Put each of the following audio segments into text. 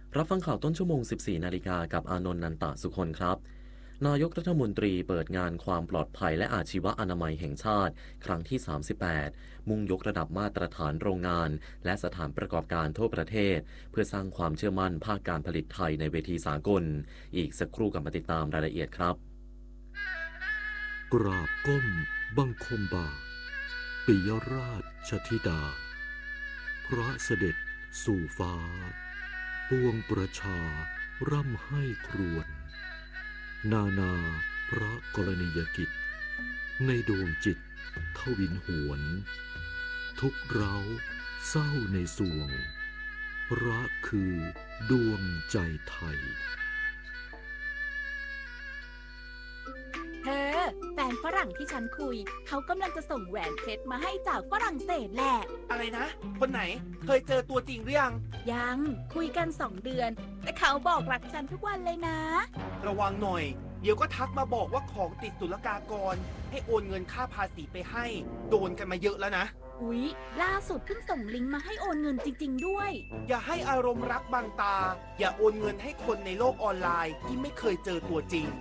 รับฟังข่าวต้นชั่วโมง 14 นาฬิกากับอานนท์นันตะสุคนครับนายกรัฐมนตรีเปิดงานความปลอดภัยและอาชีวะอนามัยแห่งชาติครั้งที่ 38 มุ่งยกระดับมาตรฐานโรงงานและสถานประกอบการทั่วประเทศเพื่อสร้างความเชื่อมั่นภาคการผลิตไทยในเวทีสากลอีกสักครู่กับมาติดตามรายละเอียดครับกราบก้มบังคมบาทปิยราชธิดาพระเสด็จสู่ฟ้าปวงประชาร่ำให้ครวญนาพระกรณียกิจในดวงจิตทวินหวนทุกเร้าเศร้าในสวงรักคือดวงใจไทยเธอแฟนฝรั่งที่ฉันคุยเขากำลังจะส่งแหวนเพชรมาให้จากฝรั่งเศสแหละอะไรนะคนไหนเคยเจอตัวจริงหรือยังคุยกัน2 เดือนแต่เขาบอกรักฉันทุกวันเลยนะระวังหน่อยเดี๋ยวก็ทักมาบอกว่าของติดศุลกากรให้โอนเงินค่าภาษีไปให้โดนกันมาเยอะแล้วนะอุ๊ยล่าสุดเพิ่งส่งลิงก์มาให้โอนเงินจริงๆด้วยอย่าให้อารมณ์รักบังตาอย่าโอนเงินให้คนในโลกออนไลน์ที่ไม่เคยเจอตัวจริง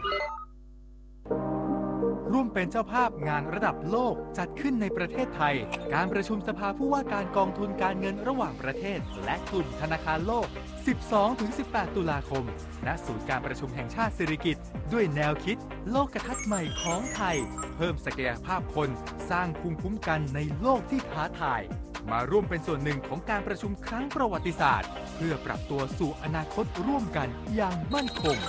ร่วมเป็นเจ้าภาพงานระดับโลกจัดขึ้นในประเทศไทยการประชุมสภาผู้ว่าการกองทุนการเงินระหว่างประเทศและกลุ่มธนาคารโลก 12-18 ตุลาคมณศูนย์การประชุมแห่งชาติสิริกิติ์ด้วยแนวคิดโลกทัศน์ใหม่ของไทยเพิ่มศักยภาพคนสร้างภูมิคุ้มกันในโลกที่ท้าทายมาร่วมเป็นส่วนหนึ่งของการประชุมครั้งประวัติศาสตร์เพื่อปรับตัวสู่อนาคตร่วมกันอย่างมั่นคง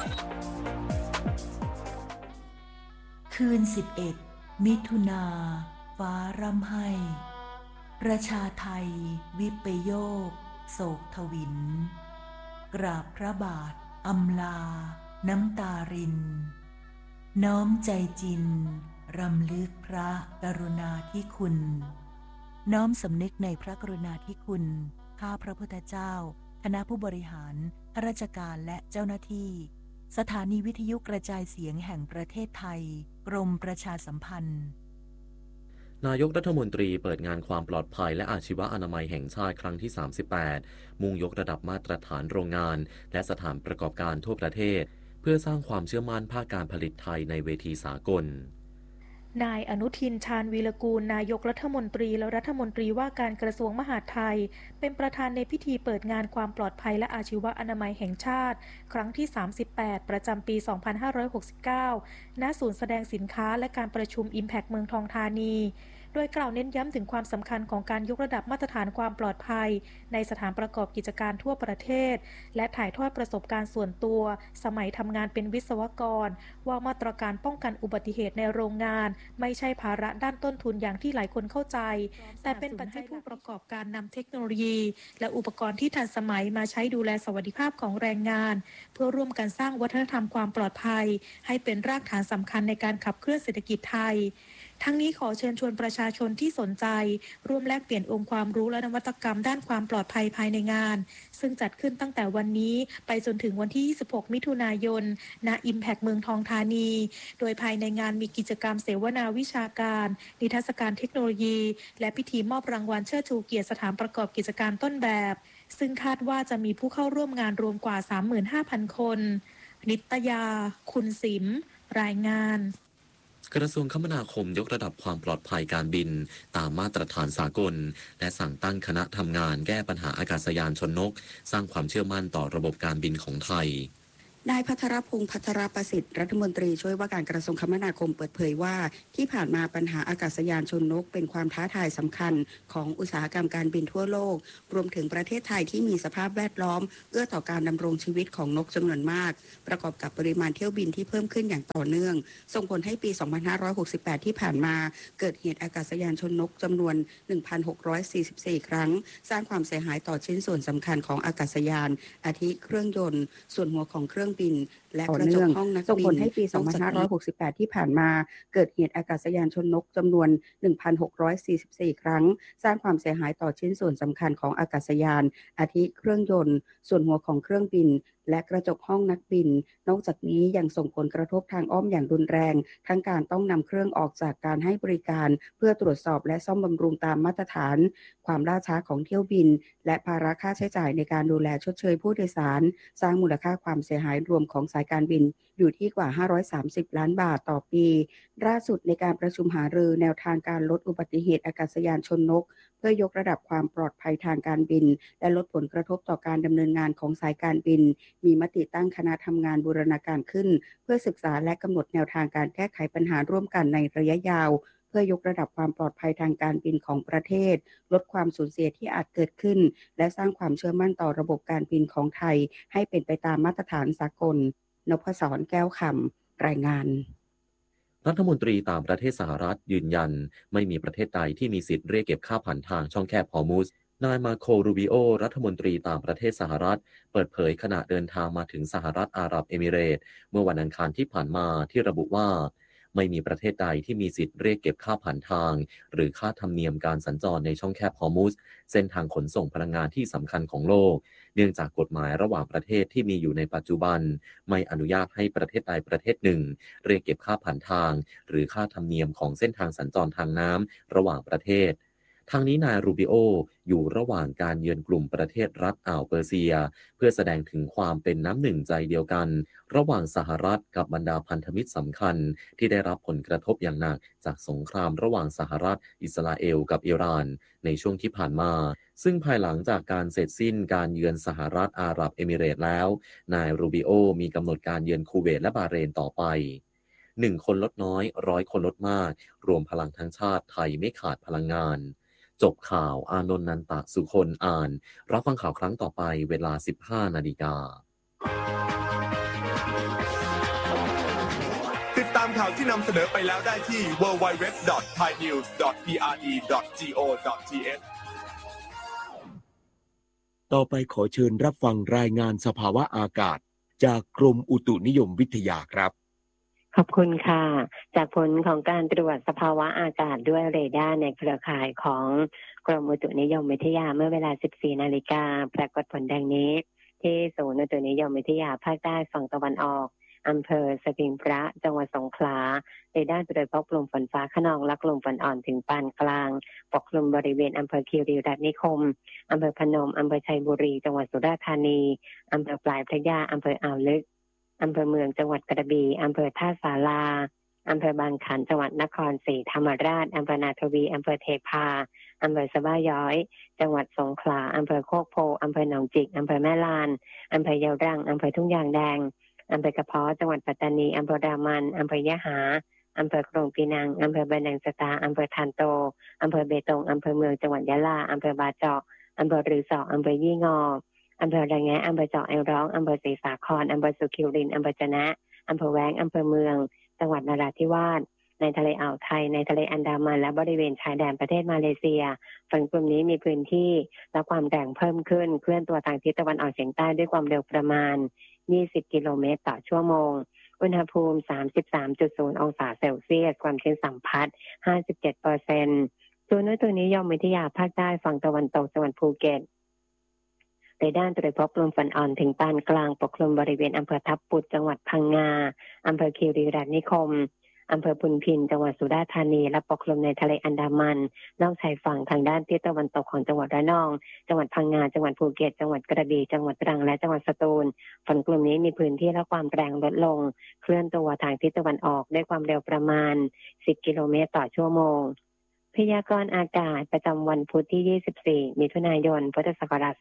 คืน11 มิถุนาฟ้าร่ำไห้ประชาไทยวิปโยคโศกทวินกราบพระบาทอำลาน้ำตารินน้อมใจจินรำลึกพระกรุณาธิคุณน้อมสำนึกในพระกรุณาธิคุณข้าพระพุทธเจ้าคณะผู้บริหารข้าราชการและเจ้าหน้าที่สถานีวิทยุกระจายเสียงแห่งประเทศไทยกรมประชาสัมพันธ์นายกรัฐมนตรีเปิดงานความปลอดภัยและอาชีวะอนามัยแห่งชาติครั้งที่ 38 มุ่งยกระดับมาตรฐานโรงงานและสถานประกอบการทั่วประเทศเพื่อสร้างความเชื่อมั่นภาคการผลิตไทยในเวทีสากลนายอนุทินชาญวีรกูลนายกรัฐมนตรีและรัฐมนตรีว่าการกระทรวงมหาดไทยเป็นประธานในพิธีเปิดงานความปลอดภัยและอาชีวะอนามัยแห่งชาติครั้งที่ 38 ประจำปี 2569 ณ ศูนย์แสดงสินค้าและการประชุม Impact เมืองทองธานีโดยกล่าวเน้นย้ำถึงความสำคัญของการยกระดับมาตรฐานความปลอดภัยในสถานประกอบกิจการทั่วประเทศและถ่ายทอดประสบการณ์ส่วนตัวสมัยทำงานเป็นวิศวกรว่ามาตรการป้องกันอุบัติเหตุในโรงงานไม่ใช่ภาระด้านต้นทุนอย่างที่หลายคนเข้าใจแต่เป็นปัจจัยผู้ประกอบการนำเทคโนโลยีและอุปกรณ์ที่ทันสมัยมาใช้ดูแลสวัสดิภาพของแรงงานเพื่อร่วมกันสร้างวัฒนธรรมความปลอดภัยให้เป็นรากฐานสำคัญในการขับเคลื่อนเศรษฐกิจไทยทั้งนี้ขอเชิญชวนประชาชนที่สนใจร่วมแลกเปลี่ยนองค์ความรู้และนวัตกรรมด้านความปลอดภัยภายในงานซึ่งจัดขึ้นตั้งแต่วันนี้ไปจนถึงวันที่ 26 มิถุนายน ณ Impact เมืองทองธานีโดยภายในงานมีกิจกรรมเสวนาวิชาการนิทรรศการเทคโนโลยีและพิธีมอบรางวัลเชิดชูเกียรติสถานประกอบกิจการต้นแบบซึ่งคาดว่าจะมีผู้เข้าร่วมงานรวมกว่า 35,000 คนนิตยาคุณสิมรายงานกระทรวงคมนาคมยกระดับความปลอดภัยการบินตามมาตรฐานสากลและสั่งตั้งคณะทำงานแก้ปัญหาอากาศยานชนนกสร้างความเชื่อมั่นต่อระบบการบินของไทยนายภัทรพงษ์ภัทรประสิทธิ์รัฐมนตรีช่วยว่าการกระทรวงคมนาคมเปิดเผยว่าที่ผ่านมาปัญหาอากาศยานชนนกเป็นความท้าทายสำคัญของอุตสาหกรรมการบินทั่วโลกรวมถึงประเทศไทยที่มีสภาพแวดล้อมเอื้อต่อการดำรงชีวิตของนกจำนวนมากประกอบกับปริมาณเที่ยวบินที่เพิ่มขึ้นอย่างต่อเนื่องส่งผลให้ปี 2568 ที่ผ่านมาเกิดเหตุอากาศยานชนนกจำนวน 1,644 ครั้งสร้างความเสียหายต่อชิ้นส่วนสำคัญของอากาศยานอาทิเครื่องยนต์ส่วนหัวของเครื่องบินและกระจกห้องนักบินส่งผลให้ปี 2568 ที่ผ่านมาเกิดเหตุอากาศยานชนนกจำนวน 1,644 ครั้งสร้างความเสียหายต่อชิ้นส่วนสำคัญของอากาศยานอาทิเครื่องยนต์ส่วนหัวของเครื่องบินและกระจกห้องนักบินนอกจากนี้ยังส่งผลกระทบทางอ้อมอย่างรุนแรงทั้งการต้องนำเครื่องออกจากการให้บริการเพื่อตรวจสอบและซ่อมบำรุงตามมาตรฐานความล่าช้าของเที่ยวบินและภาระค่าใช้จ่ายในการดูแลชดเชยผู้โดยสารสร้างมูลค่าความเสียหายรวมของสายการบินอยู่ที่กว่า530ล้านบาทต่อปีล่าสุดในการประชุมหารือแนวทางการลดอุบัติเหตุอากาศยานชนนกเพื่อยกระดับความปลอดภัยทางการบินและลดผลกระทบต่อการดำเนินงานของสายการบินมีมติตั้งคณะทำงานบูรณาการขึ้นเพื่อศึกษาและกำหนดแนวทางการแก้ไขปัญหาร่วมกันในระยะยาวเพื่อยกระดับความปลอดภัยทางการบินของประเทศลดความสูญเสียที่อาจเกิดขึ้นและสร้างความเชื่อมั่นต่อระบบการบินของไทยให้เป็นไปตามมาตรฐานสากลนพศรแก้วคำรายงานรัฐมนตรีต่างประเทศสหรัฐยืนยันไม่มีประเทศใดที่มีสิทธิ์เรียกเก็บค่าผ่านทางช่องแคบฮอร์มุซนายมาโครูบิโอรัฐมนตรีต่างประเทศสหรัฐเปิดเผยขณะเดินทางมาถึงสหรัฐอาหรับเอมิเรตส์เมื่อวันอังคารที่ผ่านมาที่ระบุว่าไม่มีประเทศใดที่มีสิทธิ์เรียกเก็บค่าผ่านทางหรือค่าธรรมเนียมการสัญจรในช่องแคบฮอร์มุซเส้นทางขนส่งพลังงานที่สำคัญของโลกเนื่องจากกฎหมายระหว่างประเทศที่มีอยู่ในปัจจุบันไม่อนุญาตให้ประเทศใดประเทศหนึ่งเรียกเก็บค่าผ่านทางหรือค่าธรรมเนียมของเส้นทางสัญจรทางน้ำระหว่างประเทศทางนี้นายรูบิโออยู่ระหว่างการเยือนกลุ่มประเทศรัฐอ่าวเปอร์เซียเพื่อแสดงถึงความเป็นน้ำหนึ่งใจเดียวกันระหว่างสหรัฐกับบรรดาพันธมิตรสำคัญที่ได้รับผลกระทบอย่างหนักจากสงครามระหว่างสหรัฐอิสราเอลกับอิหร่านในช่วงที่ผ่านมาซึ่งภายหลังจากการเสร็จสิ้นการเยือนสหรัฐอาหรับเอมิเรตส์แล้วนายรูบิโอมีกำหนดการเยือนคูเวตและบาห์เรนต่อไป1 คนลดน้อย100 คนลดมากรวมพลังทั้งชาติไทยไม่ขาดพลังงานจบข่าวอานนท์นันตะสุคนอ่านรับฟังข่าวครั้งต่อไปเวลา 15 นาฬิกาติดตามข่าวที่นำเสนอไปแล้วได้ที่ www.thainews.pre.go.th ต่อไปขอเชิญรับฟังรายงานสภาวะอากาศจากกรมอุตุนิยมวิทยาครับขอบคุณค่ะจากผลของการตรวจสภาวะอากาศด้วยเรดาร์ในเครือข่ายของกรมอุตุนิยมวิทยาเมื่อเวลา 14 นาฬิกาปรากฏผลดังนี้ที่ศูนย์อุตุนิยมวิทยาภาคใต้ฝั่งตะวันออกอำเภอสถิงพระจังหวัดสงขลาเรดาร์ตรวจพบกลุ่มฝนฟ้าคะนองและกลุ่มฝนอ่อนถึงปานกลางปกคลุมบริเวณอำเภอคีรีรัตน์นิคมอำเภอพนมอำเภอชัยบุรีจังหวัดสุราษฎร์ธานีอำเภอปลายพระยาอำเภออ่าวลึกอำเภอเมืองจังหวัดกระบี่อำเภอท่าสาราอำเภอบางขันจังหวัดนครศรีธรรมราชอำเภอนาทวีอำเภอเทพาอำเภอสะบ้าย้อยจังหวัดสงขลาอำเภอโคกโพอำเภอหนองจิกอำเภอแม่ลานอำเภอเยาวรังอำเภอทุ่งยางแดงอำเภอกระเพาะจังหวัดปัตตานีอำเภอรามันอำเภอยะหาอำเภอโครงปีนังอำเภอบันดังสตาอำเภอทานโตอำเภอเบตงอำเภอเมืองจังหวัดยะลาอำเภอบาเจาะอำเภอรือสออำเภอยี่งออำเภอระแงะอำเภอเจาะแอลร้องอำเภอศรีสาครอำเภอสุขิวรินทร์อำเภอจะนะอำเภอแว้งอำเภอเมืองจังหวัดนราธิวาสในทะเลอ่าวไทยในทะเลอันดามันและบริเวณชายแดนประเทศมาเลเซียฝั่งกลุ่มนี้มีพื้นที่และความแรงเพิ่มขึ้นเคลื่อนตัวทางทิศตะวันออกเฉียงใต้ด้วยความเร็วประมาณ20 กิโลเมตรต่อชั่วโมงอุณหภูมิ 33.0 องศาเซลเซียสความชื้นสัมพัทธ์ 57% ศูนย์อุตุนิยมวิทยาภาคใต้ฝั่งตะวันตกจังหวัดภูเก็ตในด้านตรวจพบกลุ่มฝนอ่อนถึงปานกลางปกคลุมบริเวณอำเภอทับปุดจังหวัดพังงาอำเภอคีรีรัตน์นิคมอำเภอพุนพินจังหวัดสุราษฎร์ธานีและปกคลุมในทะเลอันดามันนอกชายฝั่งทางด้านทิศตะวันตกของจังหวัดระนองจังหวัดพังงาจังหวัดภูเก็ตจังหวัดกระบี่จังหวัดตรังและจังหวัดสตูลฝนกลุ่มนี้มีพื้นที่และความแรงลดลงเคลื่อนตัวทางทิศตะวันออกด้วยความเร็วประมาณ10 กิโลเมตรต่อชั่วโมงพยากรณ์อากาศประจำวันพุธที่24 มิถุนายน พุทธศักราช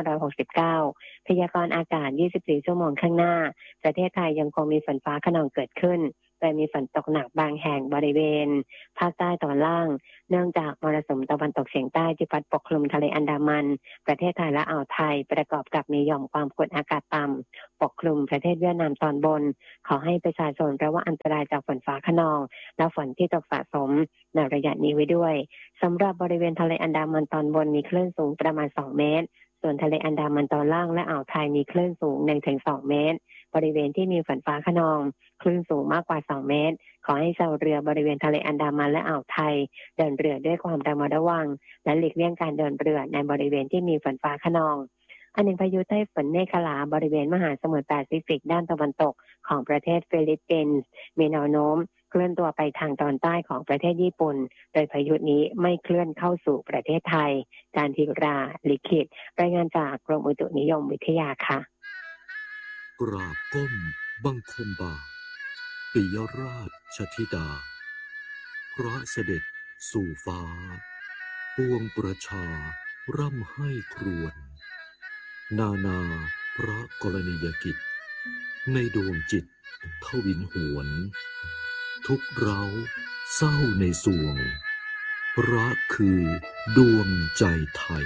2569 พยากรณ์อากาศ 24 ชั่วโมงข้างหน้าประเทศไทยยังคงมีฝนฟ้าคะนองเกิดขึ้นโดยมีฝนตกหนักบางแห่งบริเวณภาคใต้ตอนล่างเนื่องจากมรสุมตะวันตกเฉียงใต้ที่พัดปกคลุมทะเลอันดามันประเทศไทยและอ่าวไทยประกอบกับมีหย่อมความกดอากาศต่ำปกคลุมประเทศเวียดนามตอนบนขอให้ประชาชนระวังอันตรายจากฝนฟ้าคะนองและฝนที่ตกสะสมในระยะนี้ไว้ด้วยสำหรับบริเวณทะเลอันดามันตอนบนมีคลื่นสูงประมาณ2 เมตรส่วนทะเลอันดามันตอนล่างและอ่าวไทยมีคลื่นสูง 1-2 เมตรบริเวณที่มีฝนฟ้าคะนองคลื่นสูงมากกว่า2 เมตรขอให้ชาวเรือบริเวณทะเลอันดามันและอ่าวไทยเดินเรือด้วยความระมัดระวังและหลีกเลี่ยงการเดินเรือในบริเวณที่มีฝนฟ้าคะนองอันหนึ่งพายุไต้ฝุ่นเนคาลาบริเวณมหาสมุทรแปซิฟิกด้านตะวันตกของประเทศฟิลิปปินส์มีแนวโน้มเคลื่อนตัวไปทางตอนใต้ของประเทศญี่ปุ่นโดยพายุนี้ไม่เคลื่อนเข้าสู่ประเทศไทยการธิราลิขิตรายงานจากกรมอุตุนิยมวิทยาค่ะกราบก้มบังคมบาทปิยราชธิดาพระเสด็จสู่ฟ้าปวงประชาร่ำให้ครวญนานาพระกรณียกิจในดวงจิตทวินหวนทุกเราเศร้าในสวงพระคือดวงใจไทย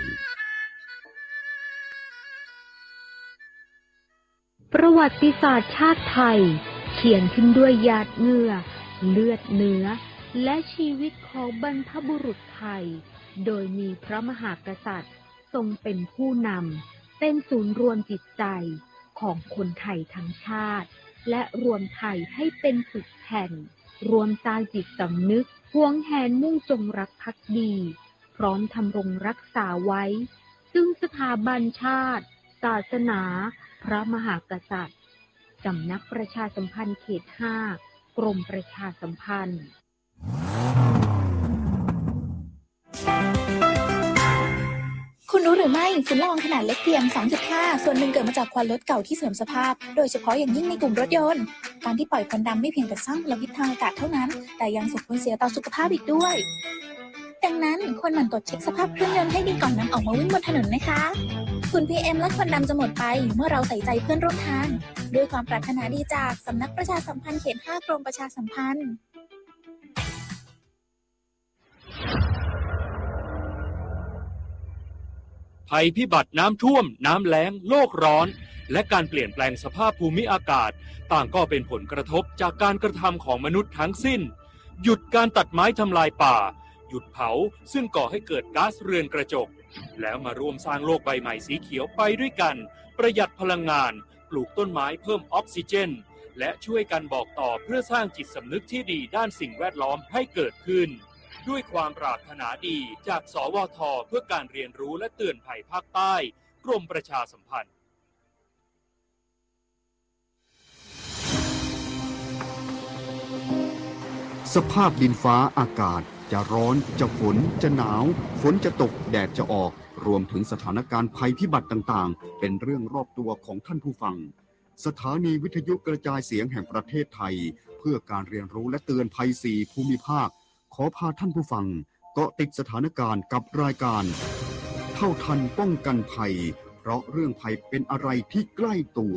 ประวัติศาสตร์ชาติไทยเขียนขึ้นด้วยหยาดเหงื่อเลือดเนื้อและชีวิตของบรรพบุรุษไทยโดยมีพระมหากษัตริย์ทรงเป็นผู้นำเป็นศูนย์รวมจิตใจของคนไทยทั้งชาติและรวมไทยให้เป็นปึกแผ่นรวมสร้างจิตสำนึกหวงแหนมุ่งจงรักภักดีพร้อมทำรงรักษาไว้ซึ่งสถาบันชาติศาสนาพระมหากษัตริย์สำนักประชาสัมพันธ์เขต 5 กรมประชาสัมพันธ์คุณรู้หรือไม่ฝุ่นละอองขนาดเล็กเพียง 2.5 ส่วนหนึ่งเกิดมาจากควันรถเก่าที่เสื่อมสภาพโดยเฉพาะอย่างยิ่งในกลุ่มรถยนต์การที่ปล่อยควันดำไม่เพียงแต่สร้างมลพิษทางอากาศเท่านั้นแต่ยังส่งผลเสียต่อสุขภาพอีกด้วยดังนั้นควรหมั่นตรวจเช็คสภาพเครื่องยนต์ให้ดีก่อนนำออกมาวิ่งบนถนนนะคะฝุ่น PM และควันดำจะหมดไปเมื่อเราใส่ใจเพื่อนร่วมทางด้วยความปรารถนาดีจากสำนักประชาสัมพันธ์เขต 5 กรมประชาสัมพันธ์ภัยพิบัติน้ำท่วมน้ำแล้งโลกร้อนและการเปลี่ยนแปลงสภาพภูมิอากาศต่างก็เป็นผลกระทบจากการกระทำของมนุษย์ทั้งสิ้นหยุดการตัดไม้ทำลายป่าหยุดเผาซึ่งก่อให้เกิดก๊าซเรือนกระจกแล้วมาร่วมสร้างโลกใบใหม่สีเขียวไปด้วยกันประหยัดพลังงานปลูกต้นไม้เพิ่มออกซิเจนและช่วยกันบอกต่อเพื่อสร้างจิตสำนึกที่ดีด้านสิ่งแวดล้อมให้เกิดขึ้นด้วยความปรารถนาดีจากสวท.เพื่อการเรียนรู้และเตือนภัยภาคใต้กรมประชาสัมพันธ์สภาพดินฟ้าอากาศจะร้อนจะฝนจะหนาวฝนจะตกแดดจะออกรวมถึงสถานการณ์ภัยพิบัติต่างๆเป็นเรื่องรอบตัวของท่านผู้ฟังสถานีวิทยุกระจายเสียงแห่งประเทศไทยเพื่อการเรียนรู้และเตือนภัย4ภูมิภาคขอพาท่านผู้ฟังเกาะติดสถานการณ์กับรายการเท่าทันป้องกันภัยเพราะเรื่องภัยเป็นอะไรที่ใกล้ตัว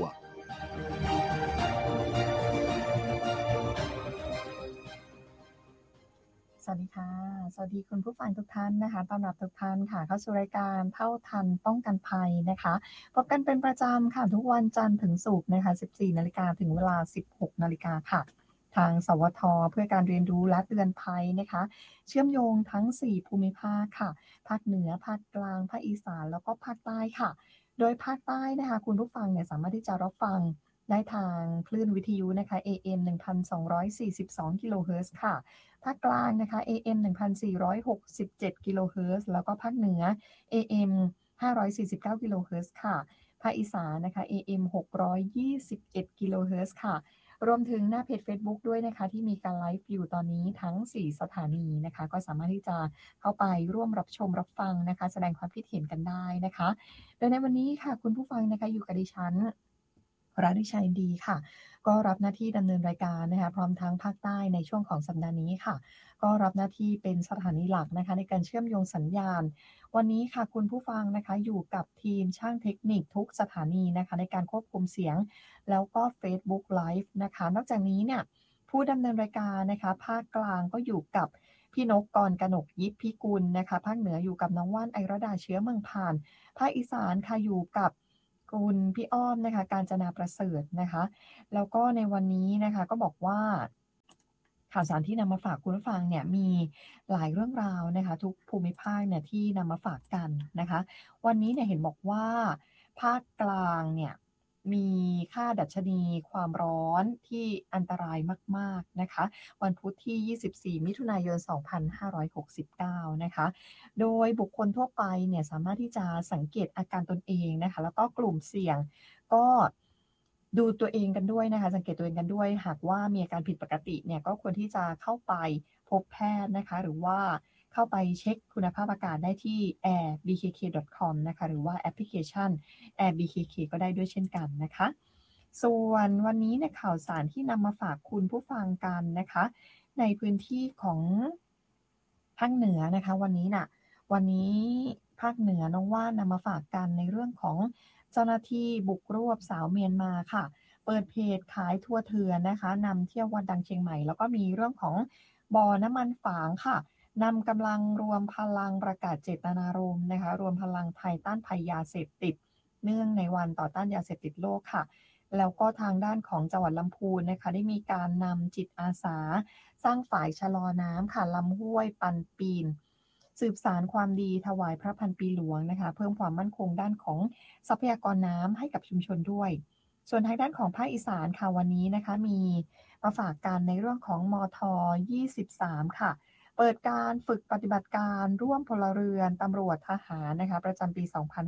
สวัสดีค่ะสวัสดีคุณผู้ฟังทุกท่านนะคะต้อนรับทุกท่านค่ะเข้าสู่รายการเท่าทันป้องกันภัยนะคะพบกันเป็นประจำค่ะทุกวันจันทร์ถึงศุกร์นะคะ 14 นาฬิกาถึงเวลา 16 นาฬิกาค่ะทางสวท.เพื่อการเรียนรู้และเตือนภัยนะคะเชื่อมโยงทั้ง4ภูมิภาคค่ะภาคเหนือภาคกลางภาคอีสานแล้วก็ภาคใต้ค่ะโดยภาคใต้นะคะคุณผู้ฟังเนี่ยสามารถที่จะรับฟังได้ทางคลื่นวิทยุนะคะ AM 1,242 กิโลเฮิรตซ์ค่ะภาคกลางนะคะ AM 1,467 กิโลเฮิรตซ์แล้วก็ภาคเหนือ AM 549 กิโลเฮิรตซ์ค่ะภาคอีสานนะคะ AM 621 กิโลเฮิรตซ์ค่ะรวมถึงหน้าเพจ Facebook ด้วยนะคะที่มีการไลฟ์อยู่ตอนนี้ทั้ง4สถานีนะคะก็สามารถที่จะเข้าไปร่วมรับชมรับฟังนะคะแสดงความคิดเห็นกันได้นะคะโดยในวันนี้ค่ะคุณผู้ฟังนะคะอยู่กับดิฉันรัตชัยดีค่ะก็รับหน้าที่ดำเนินรายการนะคะพร้อมทั้งภาคใต้ในช่วงของสัปดาห์นี้ค่ะก็รับหน้าที่เป็นสถานีหลักนะคะในการเชื่อมโยงสัญญาณวันนี้ค่ะคุณผู้ฟังนะคะอยู่กับทีมช่างเทคนิคทุกสถานีนะคะในการควบคุมเสียงแล้วก็ Facebook Live นะคะนอกจากนี้เนี่ยผู้ดำเนินรายการนะคะภาคกลางก็อยู่กับพี่นกกรกนกยิปพิกุลนะคะภาคเหนืออยู่กับน้องว่านไอรดาเชื้อเมืองผ่านภาคอีสานค่ะอยู่กับคุณพี่อ้อมนะคะการจนาประเสริฐนะคะแล้วก็ในวันนี้นะคะก็บอกว่าข่าวสารที่นำมาฝากคุณผู้ฟังเนี่ยมีหลายเรื่องราวนะคะทุกภูมิภาคเนี่ยที่นำมาฝากกันนะคะวันนี้เนี่ยเห็นบอกว่าภาคกลางเนี่ยมีค่าดัชนีความร้อนที่อันตรายมากๆนะคะวันพุธที่24มิถุนายน2569นะคะโดยบุคคลทั่วไปเนี่ยสามารถที่จะสังเกตอาการตนเองนะคะแล้วก็กลุ่มเสี่ยงก็ดูตัวเองกันด้วยนะคะสังเกตตัวเองกันด้วยหากว่ามีอาการผิดปกติเนี่ยก็ควรที่จะเข้าไปพบแพทย์นะคะหรือว่าเข้าไปเช็คคุณภาพอากาศได้ที่ airbkk.com นะคะหรือว่าแอปพลิเคชัน airbkk ก็ได้ด้วยเช่นกันนะคะส่วนวันนี้เนี่ยข่าวสารที่นำมาฝากคุณผู้ฟังกันนะคะในพื้นที่ของภาคเหนือนะคะวันนี้ภาคเหนือน้องว่านำมาฝากกันในเรื่องของเจ้าหน้าที่บุกรวบสาวเมียนมาค่ะเปิดเพจขายทัวร์เถื่อนนะคะนำเที่ยววัดดังเชียงใหม่แล้วก็มีเรื่องของบ่อน้ำมันฝางค่ะนำกำลังรวมพลังประกาศเจตนารมณ์นะคะรวมพลังไทยต้านภัยยาเสพติดเนื่องในวันต่อต้านยาเสพติดโลกค่ะแล้วก็ทางด้านของจังหวัดลำพูนนะคะได้มีการนำจิตอาสาสร้างฝ่ายชะลอน้ำค่ะลำห้วยปันปีนสืบสารความดีถวายพระพันปีหลวงนะคะเพิ่มความมั่นคงด้านของทรัพยากรน้ำให้กับชุมชนด้วยส่วนทางด้านของภาคอีสานค่ะวันนี้นะคะมีมาฝากกันในเรื่องของมท23ค่ะเปิดการฝึกปฏิบัติการร่วมพลเรือนตำรวจทหารนะคะประจำปี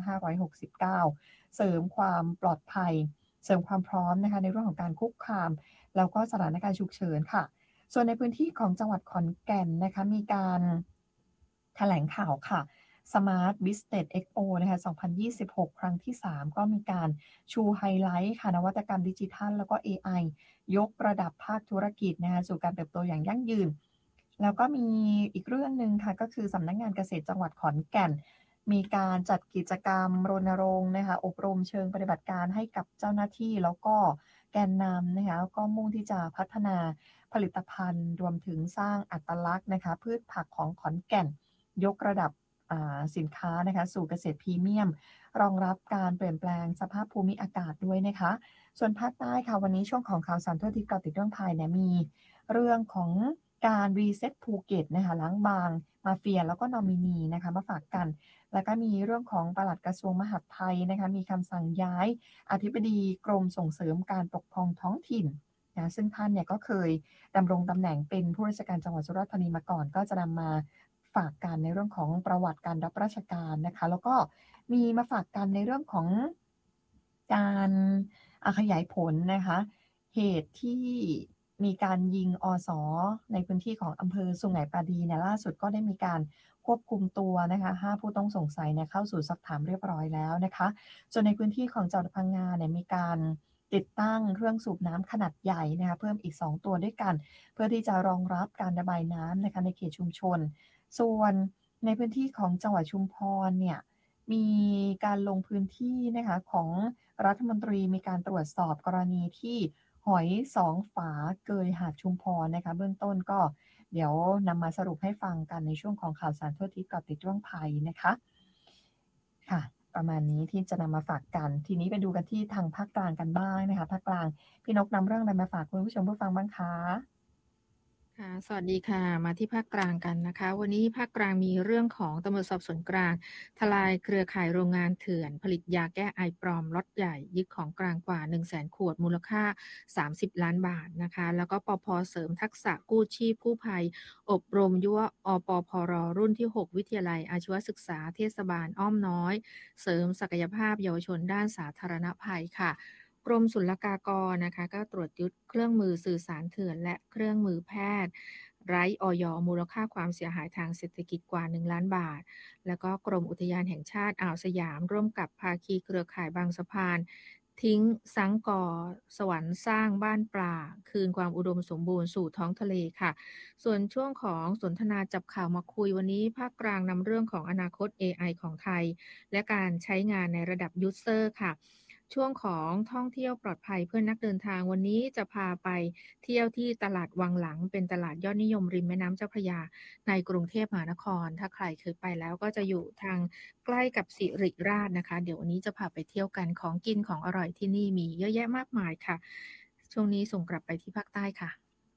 2569เสริมความปลอดภัยเสริมความพร้อมนะคะในเรื่องของการคุกคามแล้วก็สถานการณ์ฉุกเฉินค่ะส่วนในพื้นที่ของจังหวัดขอนแก่นนะคะมีการแถลงข่าวค่ะ Smart Business Expo นะคะ2026 ครั้งที่ 3 ก็มีการชูไฮไลท์ค่ะนวัตกรรมดิจิทัลแล้วก็ AI ยกระดับภาคธุรกิจนะคะสู่การเติบโตอย่างยั่งยืนแล้วก็มีอีกเรื่องหนึ่งค่ะก็คือสำนักงานเกษตรจังหวัดขอนแก่นมีการจัดกิจกรรมรณรงค์นะคะอบรมเชิงปฏิบัติการให้กับเจ้าหน้าที่แล้วก็แกนนำนะคะก็มุ่งที่จะพัฒนาผลิตภัณฑ์รวมถึงสร้างอัตลักษณ์นะคะพืชผักของขอนแก่นยกระดับสินค้านะคะสู่เกษตรพรีเมียมรองรับการเปลี่ยนแปลงสภาพภูมิอากาศด้วยนะคะส่วนภาคใต้ค่ะวันนี้ช่วงของข่าวสารทั่วทิศเกาะติดเรื่องภัยเนี่ยมีเรื่องของการรีเซ็ตภูเก็ตนะคะล้างบางมาเฟียแล้วก็นอมินีนะคะมาฝากกันแล้วก็มีเรื่องของปลัดกระทรวงมหาดไทยนะคะมีคำสั่งย้ายอธิบดีกรมส่งเสริมการปกครองท้องถิ่นนะซึ่งท่านเนี่ยก็เคยดำรงตำแหน่งเป็นผู้ราชการจังหวัดสุราษฎร์ธานีมาก่อนก็จะนำมาฝากกันในเรื่องของประวัติการรับราชการนะคะแล้วก็มีมาฝากกันในเรื่องของการขยายผลนะคะเหตุที่มีการยิงอส.ในพื้นที่ของอำเภอสุไหงปาดีเนี่ยล่าสุดก็ได้มีการควบคุมตัวนะคะ5ผู้ต้องสงสัยเนี่ยเข้าสู่ซักถามเรียบร้อยแล้วนะคะส่วนในพื้นที่ของจังหวัดพังงาเนี่ยมีการติดตั้งเครื่องสูบน้ำขนาดใหญ่นะคะเพิ่มอีก2ตัวด้วยกันเพื่อที่จะรองรับการระบายน้ำนะคะในเขตชุมชนส่วนในพื้นที่ของจังหวัดชุมพรเนี่ยมีการลงพื้นที่นะคะของรัฐมนตรีมีการตรวจสอบกรณีที่หอย2ฝาเกยหาดชุมพรนะคะเบื้องต้นก็เดี๋ยวนำมาสรุปให้ฟังกันในช่วงของข่าวสารทั่วทิศเกาะติดเรื่องภัยนะคะค่ะประมาณนี้ที่จะนำมาฝากกันทีนี้ไปดูกันที่ทางภาคกลางกันบ้างนะคะภาคกลางพี่นกนำเรื่องอะไรมาฝากคุณผู้ชมผู้ฟังบ้างคะค่ะสวัสดีค่ะมาที่ภาคกลางกันนะคะวันนี้ภาคกลางมีเรื่องของตำรวจสอบสวนกลางทลายเครือข่ายโรงงานเถื่อนผลิตยาแก้ไอปลอมล็อตใหญ่ยึดของกลางกว่า 100,000 ขวดมูลค่า30 ล้านบาทนะคะแล้วก็ปภ.เสริมทักษะกู้ชีพกู้ภัยอบรมยุวอปพร.รุ่นที่6วิทยาลัยอาชีวศึกษาเทศบาลอ้อมน้อยเสริมศักยภาพเยาวชนด้านสาธารณภัยค่ะกรมศุลกากรนะคะก็ตรวจยึดเครื่องมือสื่อสารเถื่อนและเครื่องมือแพทย์ไร้อย.มูลค่าความเสียหายทางเศรษฐกิจกว่า1 ล้านบาทแล้วก็กรมอุทยานแห่งชาติอ่าวสยามร่วมกับภาคีเครือข่ายบางสะพานทิ้งสังกอสวรรค์สร้างบ้านปลาคืนความอุดมสมบูรณ์สู่ท้องทะเลค่ะส่วนช่วงของสนทนาจับข่าวมาคุยวันนี้ภาคกลางนำเรื่องของอนาคต AI ของไทยและการใช้งานในระดับยูเซอร์ค่ะช่วงของท่องเที่ยวปลอดภัยเพื่อนักเดินทางวันนี้จะพาไปเที่ยวที่ตลาดวังหลังเป็นตลาดยอดนิยมริมแม่น้ำเจ้าพระยาในกรุงเทพมหานครถ้าใครเคยไปแล้วก็จะอยู่ทางใกล้กับสิริราชนะคะเดี๋ยววันนี้จะพาไปเที่ยวกันของกินของอร่อยที่นี่มีเยอะแยะมากมายค่ะช่วงนี้ส่งกลับไปที่ภาคใต้ค่ะ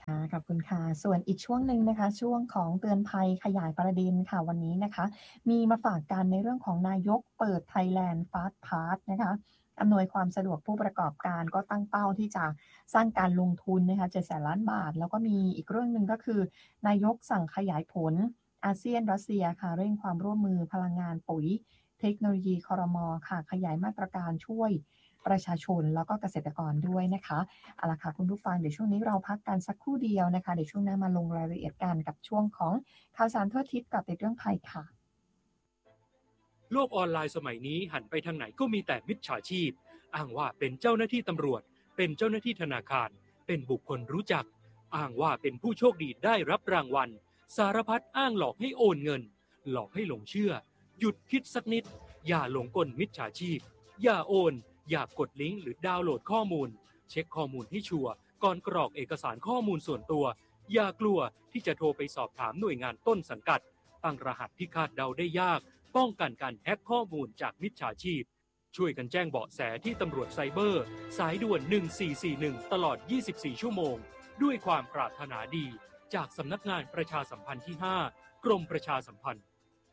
ค่ะขอบคุณค่ะส่วนอีกช่วงหนึ่งนะคะช่วงของเตือนภัยขยายประเด็นค่ะวันนี้นะคะมีมาฝากกันในเรื่องของนายกเปิด Thailand Fast Pass นะคะอำนวยความสะดวกผู้ประกอบการก็ตั้งเป้าที่จะสร้างการลงทุนนะคะ700,000 ล้านบาทแล้วก็มีอีกเรื่องหนึ่งก็คือนายกสั่งขยายผลอาเซียนรัสเซียค่ะเร่งความร่วมมือพลังงานปุ๋ยเทคโนโลยีครม.ค่ะขยายมาตรการช่วยประชาชนแล้วก็เกษตรกรด้วยนะคะเอาล่ะค่ะคุณผู้ฟังเดี๋ยวช่วงนี้เราพักกันสักครู่เดียวนะคะเดี๋ยวช่วงหน้ามาลงรายละเอียดกันกับช่วงของข่าวสารทั่วทิศกับติดเรื่องภัยค่ะโลกออนไลน์สมัยนี้หันไปทางไหนก็มีแต่มิจฉาชีพอ้างว่าเป็นเจ้าหน้าที่ตำรวจเป็นเจ้าหน้าที่ธนาคารเป็นบุคคลรู้จักอ้างว่าเป็นผู้โชคดีได้รับรางวัลสารพัดอ้างหลอกให้โอนเงินหลอกให้หลงเชื่อหยุดคิดสักนิดอย่าหลงกลมิจฉาชีพอย่าโอนอย่ากดลิงก์หรือดาวน์โหลดข้อมูลเช็คข้อมูลให้ชัวร์ก่อนกรอกเอกสารข้อมูลส่วนตัวอย่ากลัวที่จะโทรไปสอบถามหน่วยงานต้นสังกัดตั้งรหัสที่คาดเดาได้ยากป้องกันการแฮ็กข้อมูลจากมิจฉาชีพช่วยกันแจ้งเบาะแสที่ตำรวจไซเบอร์สายด่วน1441ตลอด24ชั่วโมงด้วยความปรารถนาดีจากสำนักงานประชาสัมพันธ์ที่5กรมประชาสัมพันธ์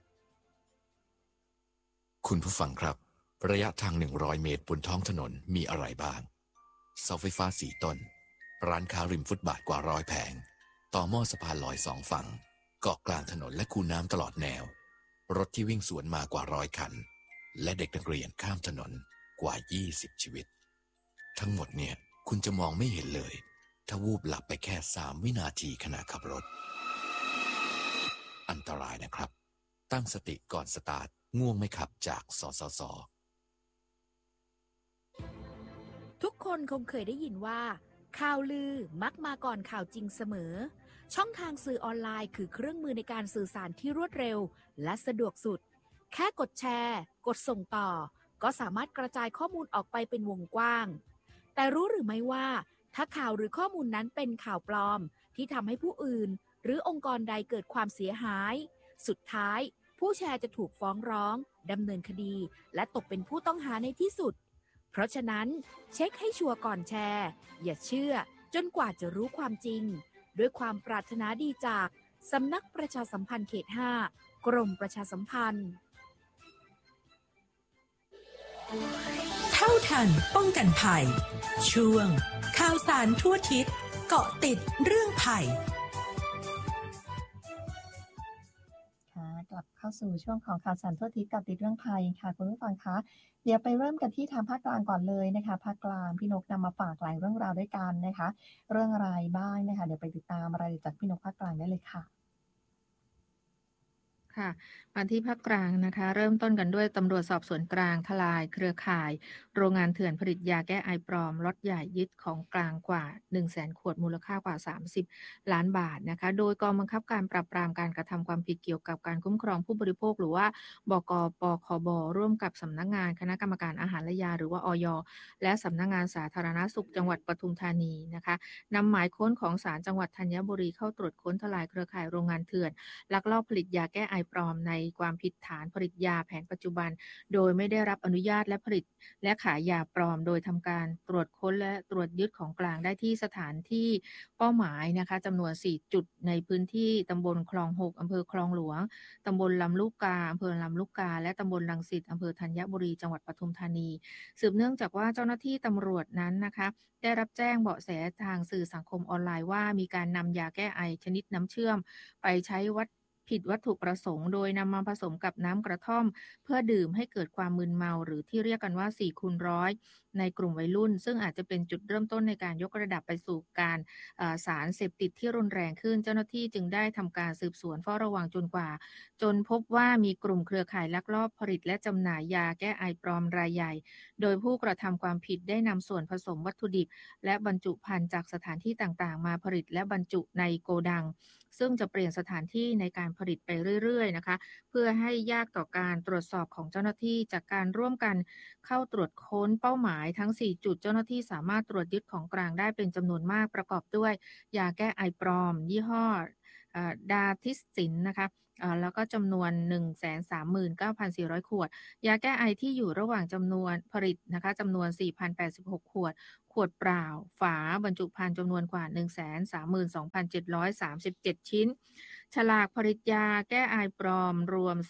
คุณผู้ฟังครับระยะทาง100เมตรบนท้องถนนมีอะไรบ้างเสาไฟฟ้า4ต้นร้านค้าริมฟุตบาทกว่า100แผงต่อหม้อสะพานลอย2ฝั่งเกาะกลางถนนและคูน้ำตลอดแนวรถที่วิ่งสวนมากว่า100คันและเด็กนักเรียนข้ามถนนกว่า20ชีวิตทั้งหมดเนี่ยคุณจะมองไม่เห็นเลยถ้าวูบหลับไปแค่3วินาทีขณะขับรถอันตรายนะครับตั้งสติก่อนสตาร์ทง่วงไม่ขับจากสสส. ทุกคนคงเคยได้ยินว่าข่าวลือมักมาก่อนข่าวจริงเสมอช่องทางสื่อออนไลน์คือเครื่องมือในการสื่อสารที่รวดเร็วและสะดวกสุดแค่กดแชร์กดส่งต่อก็สามารถกระจายข้อมูลออกไปเป็นวงกว้างแต่รู้หรือไม่ว่าถ้าข่าวหรือข้อมูลนั้นเป็นข่าวปลอมที่ทำให้ผู้อื่นหรือองค์กรใดเกิดความเสียหายสุดท้ายผู้แชร์จะถูกฟ้องร้องดำเนินคดีและตกเป็นผู้ต้องหาในที่สุดเพราะฉะนั้นเช็คให้ชัวร์ก่อนแชร์อย่าเชื่อจนกว่าจะรู้ความจริงด้วยความปรารถนาดีจากสำนักประชาสัมพันธ์เขต5กรมประชาสัมพันธ์เท่าทันป้องกันภัยช่วงข่าวสารทั่วทิศเกาะติดเรื่องภัยกลับเข้าสู่ช่วงของข่าวสารทั่วทิศกับติดเรื่องภัยค่ะคุณผู้ฟังคะเดี๋ยวไปเริ่มกันที่ทางภาคกลางก่อนเลยนะคะภาคกลางพี่นกนำมาฝากหลายเรื่องราวด้วยกันนะคะเรื่องอะไรบ้างนะคะเดี๋ยวไปติดตามรายละเอียดจากพี่นกภาคกลางได้เลยค่ะค่ะมาที่ภาคกลางนะคะเริ่มต้นกันด้วยตำรวจสอบสวนกลางทลายเครือข่ายโรงงานเถื่อนผลิตยาแก้ไอปลอมล็อตใหญ่ยึดของกลางกว่า 100,000 ขวดมูลค่ากว่า30ล้านบาทนะคะโดยกองบังคับการปราบปรามการกระทำความผิดเกี่ยวกับการคุ้มครองผู้บริโภคหรือว่าบก.ปคบ.ร่วมกับสำนักงานคณะกรรมการอาหารและยาหรือว่าอย.และสำนักงานสาธารณสุขจังหวัดปทุมธานีนะคะนำหมายค้นของศาลจังหวัดธัญบุรีเข้าตรวจค้นทลายเครือข่ายโรงงานเถื่อนลักลอบผลิตยาแก้ไอปลอมในความผิดฐานผลิตยาแผนปัจจุบันโดยไม่ได้รับอนุญาตและผลิตและขายยาปลอมโดยทำการตรวจค้นและตรวจยึดของกลางได้ที่สถานที่เป้าหมายนะคะจำนวน4จุดในพื้นที่ตำบลคลอง6อำเภอคลองหลวงตำบลลำลูกกาอำเภอลำลูกกาและตำบลรังสิตอำเภอธัญบุรีจังหวัดปทุมธานีสืบเนื่องจากว่าเจ้าหน้าที่ตำรวจนั้นนะคะได้รับแจ้งเบาะแสทางสื่อสังคมออนไลน์ว่ามีการนำยาแก้ไอชนิดน้ำเชื่อมไปใช้ผิดวัตถุประสงค์โดยนำมาผสมกับน้ำกระท่อมเพื่อดื่มให้เกิดความมึนเมาหรือที่เรียกกันว่า4 คูณ 100ในกลุ่มวัยรุ่นซึ่งอาจจะเป็นจุดเริ่มต้นในการยกระดับไปสู่การสารเสพติดที่รุนแรงขึ้นเจ้าหน้าที่จึงได้ทำการสืบสวนเฝ้าระวังจนพบว่ามีกลุ่มเครือข่ายลักลอบผลิตและจำหน่ายยาแก้ไอปลอมรายใหญ่โดยผู้กระทำความผิดได้นำส่วนผสมวัตถุดิบและบรรจุภัณฑ์จากสถานที่ต่างๆมาผลิตและบรรจุในโกดังซึ่งจะเปลี่ยนสถานที่ในการผลิตไปเรื่อยๆนะคะเพื่อให้ยากต่อการตรวจสอบของเจ้าหน้าที่จากการร่วมกันเข้าตรวจค้นเป้าหมายทั้ง4จุดเจ้าหน้าที่สามารถตรวจยึดของกลางได้เป็นจำนวนมากประกอบด้วยยาแก้ไอปลอมยี่ห้อดาทิสซินนะคะแล้วก็จำนวน 139,400 ขวดยาแก้ไอที่อยู่ระหว่างจำนวนผลิตนะคะจำนวน 4,086 ขวดเปล่าฝาบรรจุภัณฑ์จำนวนกว่า 132,737 ชิ้นฉลากผลิตยาแก้ไอปลอมรวม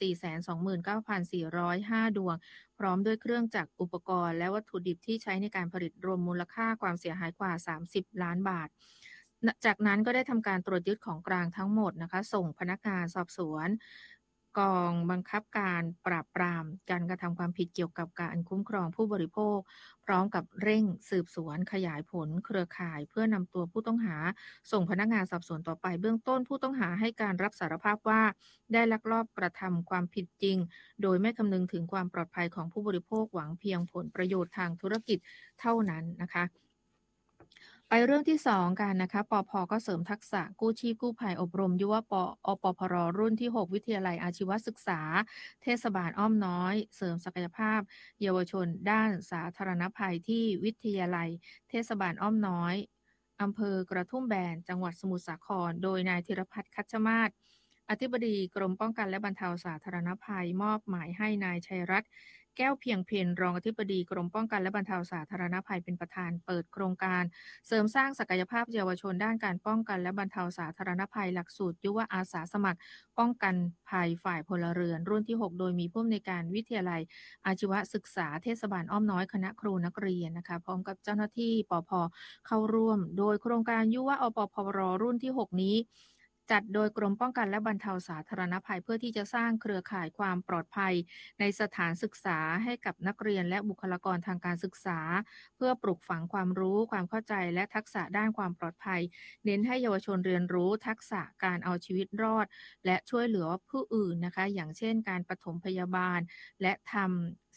429,405 ดวงพร้อมด้วยเครื่องจักรอุปกรณ์และวัตถุดิบที่ใช้ในการผลิตรวมมูลค่าความเสียหายกว่า30 ล้านบาทจากนั้นก็ได้ทำการตรวจยึดของกลางทั้งหมดนะคะส่งพนักงานสอบสวนกองบังคับการปราบปรามการกระทำความผิดเกี่ยวกับการคุ้มครองผู้บริโภคพร้อมกับเร่งสืบสวนขยายผลเครือข่ายเพื่อนำตัวผู้ต้องหาส่งพนักงานสอบสวนต่อไปเบื้องต้นผู้ต้องหาให้การรับสารภาพว่าได้ลักลอบกระทำความผิดจริงโดยไม่คำนึงถึงความปลอดภัยของผู้บริโภคหวังเพียงผลประโยชน์ทางธุรกิจเท่านั้นนะคะไปเรื่องที่2กันนะคะปภ.ก็เสริมทักษะกู้ชีพกู้ภัยอบรมยุวอปพร.รุ่นที่6วิทยาลัยอาชีวศึกษาเทศบาลอ้อมน้อยเสริมศักยภาพเยาวชนด้านสาธารณภัยที่วิทยาลัยเทศบาลอ้อมน้อยอำเภอกระทุ่มแบนจังหวัดสมุทรสาครโดยนายธีรพัฒน์คัชมาศอธิบดีกรมป้องกันและบรรเทาสาธารณภัยมอบหมายให้นายชัยรัตน์แก้วเพียงเพนรองอธิบดีกรมป้องกันและบรรเทาสาธารณภัยเป็นประธานเปิดโครงการเสริมสร้างศักยภาพเยาวชนด้านการป้องกันและบรรเทาสาธารณภัยหลักสูตรยุวอาสาสมัครป้องกันภัยฝ่ายพลเรือนรุ่นที่6โดยมีผู้อำนวยการวิทยาลัยอาชีวศึกษาเทศบาลอ้อมน้อยคณะครูนักเรียนนะคะพร้อมกับเจ้าหน้าที่ปภ.เข้าร่วมโดยโครงการยุวอปพรรุ่นที่6นี้จัดโดยกรมป้องกันและบรรเทาสาธารณภัยเพื่อที่จะสร้างเครือข่ายความปลอดภัยในสถานศึกษาให้กับนักเรียนและบุคลากรทางการศึกษาเพื่อปลูกฝังความรู้ความเข้าใจและทักษะด้านความปลอดภัยเน้นให้เยาวชนเรียนรู้ทักษะการเอาชีวิตรอดและช่วยเหลือผู้อื่นนะคะอย่างเช่นการปฐมพยาบาลและทำ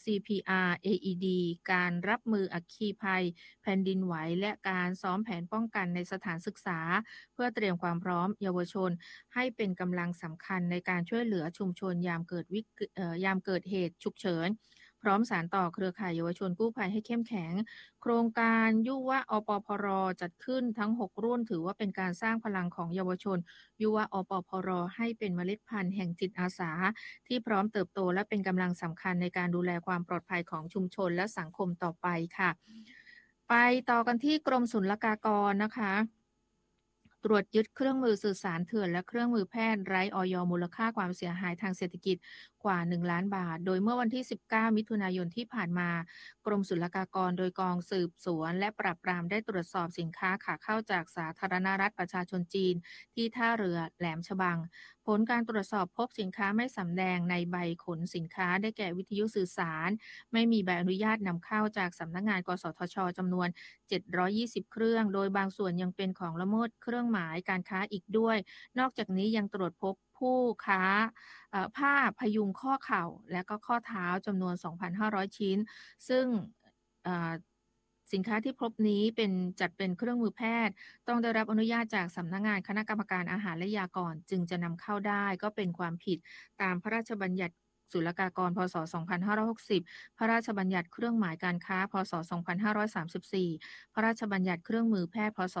CPR AED การรับมืออัคคีภัยแผ่นดินไหวและการซ้อมแผนป้องกันในสถานศึกษาเพื่อเตรียมความพร้อมเยาวชนให้เป็นกำลังสำคัญในการช่วยเหลือชุมชนยามเกิดเหตุฉุกเฉินพร้อมสานต่อเครือข่ายเยาวชนกู้ภัยให้เข้มแข็งโครงการยุวอปพรจัดขึ้นทั้ง6รุ่นถือว่าเป็นการสร้างพลังของเยาวชนยุวอปพรให้เป็นเมล็ดพันธุ์แห่งจิตอาสาที่พร้อมเติบโตและเป็นกำลังสำคัญในการดูแลความปลอดภัยของชุมชนและสังคมต่อไปค่ะไปต่อกันที่กรมศุลกากรนะคะตรวจยึดเครื่องมือสื่อสารเถื่อนและเครื่องมือแพทย์ไร้อย.มูลค่าความเสียหายทางเศรษฐกิจกว่า1 ล้านบาทโดยเมื่อวันที่19มิถุนายนที่ผ่านมากรมศุลกากรโดยกองสืบสวนและปราบปรามได้ตรวจสอบสินค้าขาเข้าจากสาธารณรัฐประชาชนจีนที่ท่าเรือแหลมฉบังผลการตรวจสอบพบสินค้าไม่สำแดงในใบขนสินค้าได้แก่วิทยุสื่อสารไม่มีใบอนุญาตนำเข้าจากสำนักงานกสทช.จำนวน720เครื่องโดยบางส่วนยังเป็นของละเมิดเครื่องหมายการค้าอีกด้วยนอกจากนี้ยังตรวจพบผู้ค้าผ้าพยุงข้อเข่าและก็ข้อเท้าจำนวน 2,500 ชิ้นซึ่งสินค้าที่พบนี้จัดเป็นเครื่องมือแพทย์ต้องได้รับอนุญาตจากสำนักงานคณะกรรมการอาหารและยาก่อนจึงจะนำเข้าได้ก็เป็นความผิดตามพระราชบัญญัติศุลกากรพ.ศ. 2560พระราชบัญญัติเครื่องหมายการค้าพ.ศ. 2534พระราชบัญญัติเครื่องมือแพทย์พ.ศ.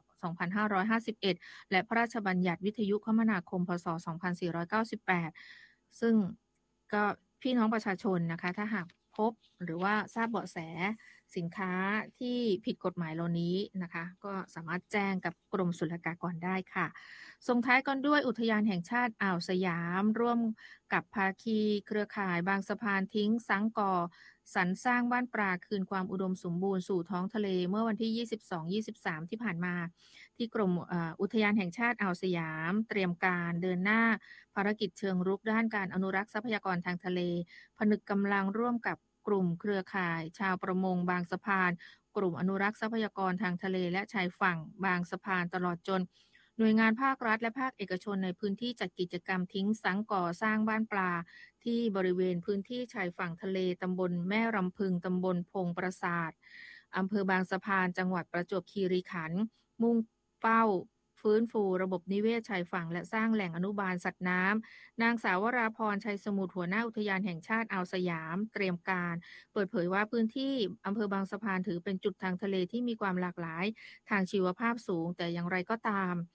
2551และพระราชบัญญัติวิทยุคมนาคมพ.ศ. 2498ซึ่งก็พี่น้องประชาชนนะคะถ้าหากพบหรือว่าทราบเบาะแสสินค้าที่ผิดกฎหมายเหล่านี้นะคะก็สามารถแจ้งกับกรมศุลกากรได้ค่ะส่งท้ายกันด้วยอุทยานแห่งชาติอ่าวสยามร่วมกับภาคีเครือข่ายบางสะพานทิ้งสังกอสรรสร้างบ้านปลาคืนความอุดมสมบูรณ์สู่ท้องทะเลเมื่อวันที่ 22-23 ที่ผ่านมาที่กรมอุทยานแห่งชาติอ่าวสยามเตรียมการเดินหน้าภารกิจเชิงรุกด้านการอนุรักษ์ทรัพยากรทางทะเลผนึกกำลังร่วมกับกลุ่มเครือข่ายชาวประมงบางสะพานกลุ่มอนุรักษ์ทรัพยากรทางทะเลและชายฝั่งบางสะพานตลอดจนหน่วยงานภาครัฐและภาคเอกชนในพื้นที่จัดกิจกรรมทิ้งสังก่อสร้างบ้านปลาที่บริเวณพื้นที่ชายฝั่งทะเลตำบลแม่รำพึงตำบลพงปราสาทอำเภอบางสะพานจังหวัดประจวบคีรีขันธ์มุ่งเป้าฟื้นฟูระบบนิเวศชายฝั่งและสร้างแหล่งอนุบาลสัตว์น้ำนางสาววราพรชัยสมุทรหัวหน้าอุทยานแห่งชาติอ่าวสยามเตรียมการเปิดเผยว่าพื้นที่อำเภอบางสะพานถือเป็นจุดทางทะเลที่มีความหลากหลายทางชีวภาพสูงแต่อย่างไรก็ตาม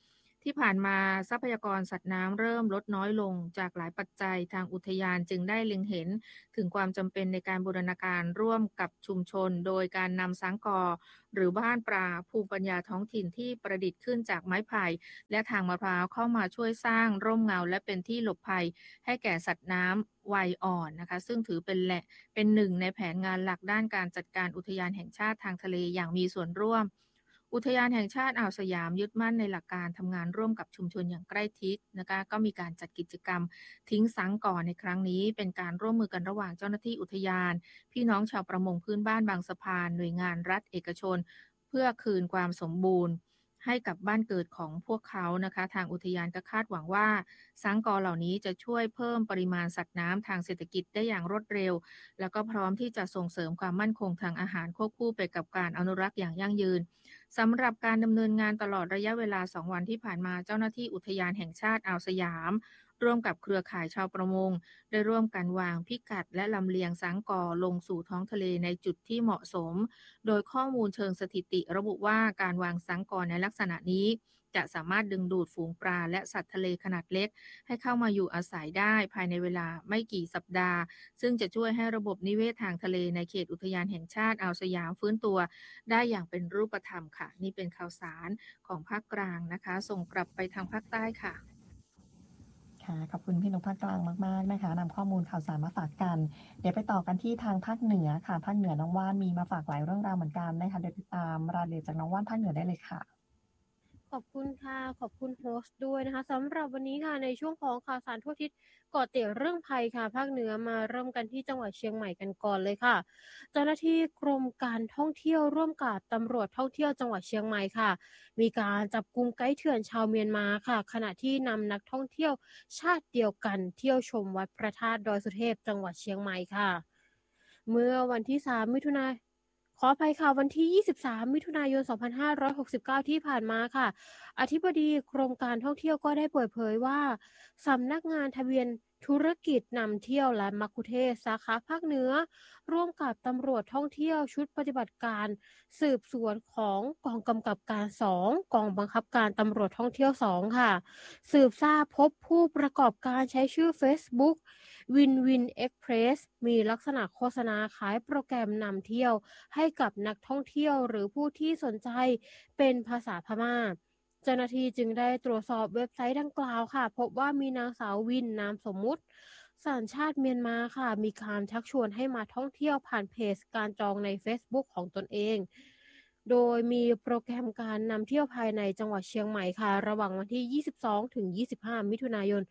ที่ผ่านมาทรัพยากรสัตว์น้ำเริ่มลดน้อยลงจากหลายปัจจัยทางอุทยานจึงได้เล็งเห็นถึงความจำเป็นในการบูรณาการร่วมกับชุมชนโดยการนำสังกอหรือบ้านปลาภูมิปัญญาท้องถิ่นที่ประดิษฐ์ขึ้นจากไม้ไผ่และทางมะพร้าวเข้ามาช่วยสร้างร่มเงาและเป็นที่หลบภัยให้แก่สัตว์น้ำวัยอ่อนนะคะซึ่งถือเป็นหนึ่งในแผนงานหลักด้านการจัดการอุทยานแห่งชาติทางทะเลอย่างมีส่วนร่วมอุทยานแห่งชาติอ่าวสยามยึดมั่นในหลักการทำงานร่วมกับชุมชนอย่างใกล้ชิดนะคะก็มีการจัดกิจกรรมทิ้งสังก่อในครั้งนี้เป็นการร่วมมือกันระหว่างเจ้าหน้าที่อุทยานพี่น้องชาวประมงพื้นบ้านบางสะพานหน่วยงานรัฐเอกชนเพื่อคืนความสมบูรณ์ให้กับบ้านเกิดของพวกเขานะคะทางอุทยานก็คาดหวังว่าสังกอเหล่านี้จะช่วยเพิ่มปริมาณสัตว์น้ำทางเศรษฐกิจได้อย่างรวดเร็วแล้วก็พร้อมที่จะส่งเสริมความมั่นคงทางอาหารควบคู่ไปกับการอนุรักษ์อย่างยั่งยืนสำหรับการดำเนินงานตลอดระยะเวลา2 วันที่ผ่านมาเจ้าหน้าที่อุทยานแห่งชาติอ่าวสยามร่วมกับเครือข่ายชาวประมงได้ร่วมกันวางพิกัดและลำเลียงสังกอลงสู่ท้องทะเลในจุดที่เหมาะสมโดยข้อมูลเชิงสถิติระบุว่าการวางสังกอในลักษณะนี้จะสามารถดึงดูดฝูงปลาและสัตว์ทะเลขนาดเล็กให้เข้ามาอยู่อาศัยได้ภายในเวลาไม่กี่สัปดาห์ซึ่งจะช่วยให้ระบบนิเวศทางทะเลในเขตอุทยานแห่งชาติอ่าวสยามฟื้นตัวได้อย่างเป็นรูปธรรมค่ะนี่เป็นข่าวสารของภาคกลางนะคะส่งกลับไปทางภาคใต้ค่ะค่ะขอบคุณพี่นกภาคกลางมากๆนะคะนำข้อมูลข่าวสารมาฝากกันเดี๋ยวไปต่อกันที่ทางภาคเหนือค่ะภาคเหนือน้องว่านมีมาฝากหลายเรื่องราวเหมือนกันนะคะเดี๋ยวติดตามรายละเอียดจากน้องว่านภาคเหนือได้เลยค่ะขอบคุณค่ะขอบคุณโฮสต์ด้วยนะคะสำหรับวันนี้ค่ะในช่วงของข่าวสารทั่วทิศเกาะติดเรื่องภัยค่ะภาคเหนือมาเริ่มกันที่จังหวัดเชียงใหม่กันก่อนเลยค่ะเจ้าหน้าที่กรมการท่องเที่ยวร่วมกับตำรวจท่องเที่ยวจังหวัดเชียงใหม่ค่ะมีการจับกุมไกด์เถื่อนชาวเมียนมาค่ะขณะที่นำนักท่องเที่ยวชาติเดียวกันเที่ยวชมวัดพระธาตุดอยสุเทพจังหวัดเชียงใหม่ค่ะเมื่อวันที่3 มิถุนายนขออภัยค่ะวันที่23 มิถุนายน 2569 ที่ผ่านมาค่ะอธิบดีกรมการท่องเที่ยวก็ได้เปิดเผยว่าสำนักงานทะเบียนธุรกิจนำเที่ยวและมัคคุเทศก์สาขาภาคเหนือร่วมกับตำรวจท่องเที่ยวชุดปฏิบัติการสืบสวนของกองกำกับการ2กองบังคับการตำรวจท่องเที่ยว2ค่ะสืบทราบพบผู้ประกอบการใช้ชื่อ Facebook Win Express มีลักษณะโฆษณาขายโปรแกรมนำเที่ยวให้กับนักท่องเที่ยวหรือผู้ที่สนใจเป็นภาษาพม่าเจ้าหน้าที่จึงได้ตรวจสอบเว็บไซต์ดังกล่าวค่ะพบว่ามีนางสาววินนามสมมุติสัญชาติเมียนมาค่ะมีการชักชวนให้มาท่องเที่ยวผ่านเพจการจองใน Facebook ของตนเองโดยมีโปรแกรมการนำเที่ยวภายในจังหวัดเชียงใหม่ค่ะระหว่างวันที่22 ถึง 25 มิถุนายน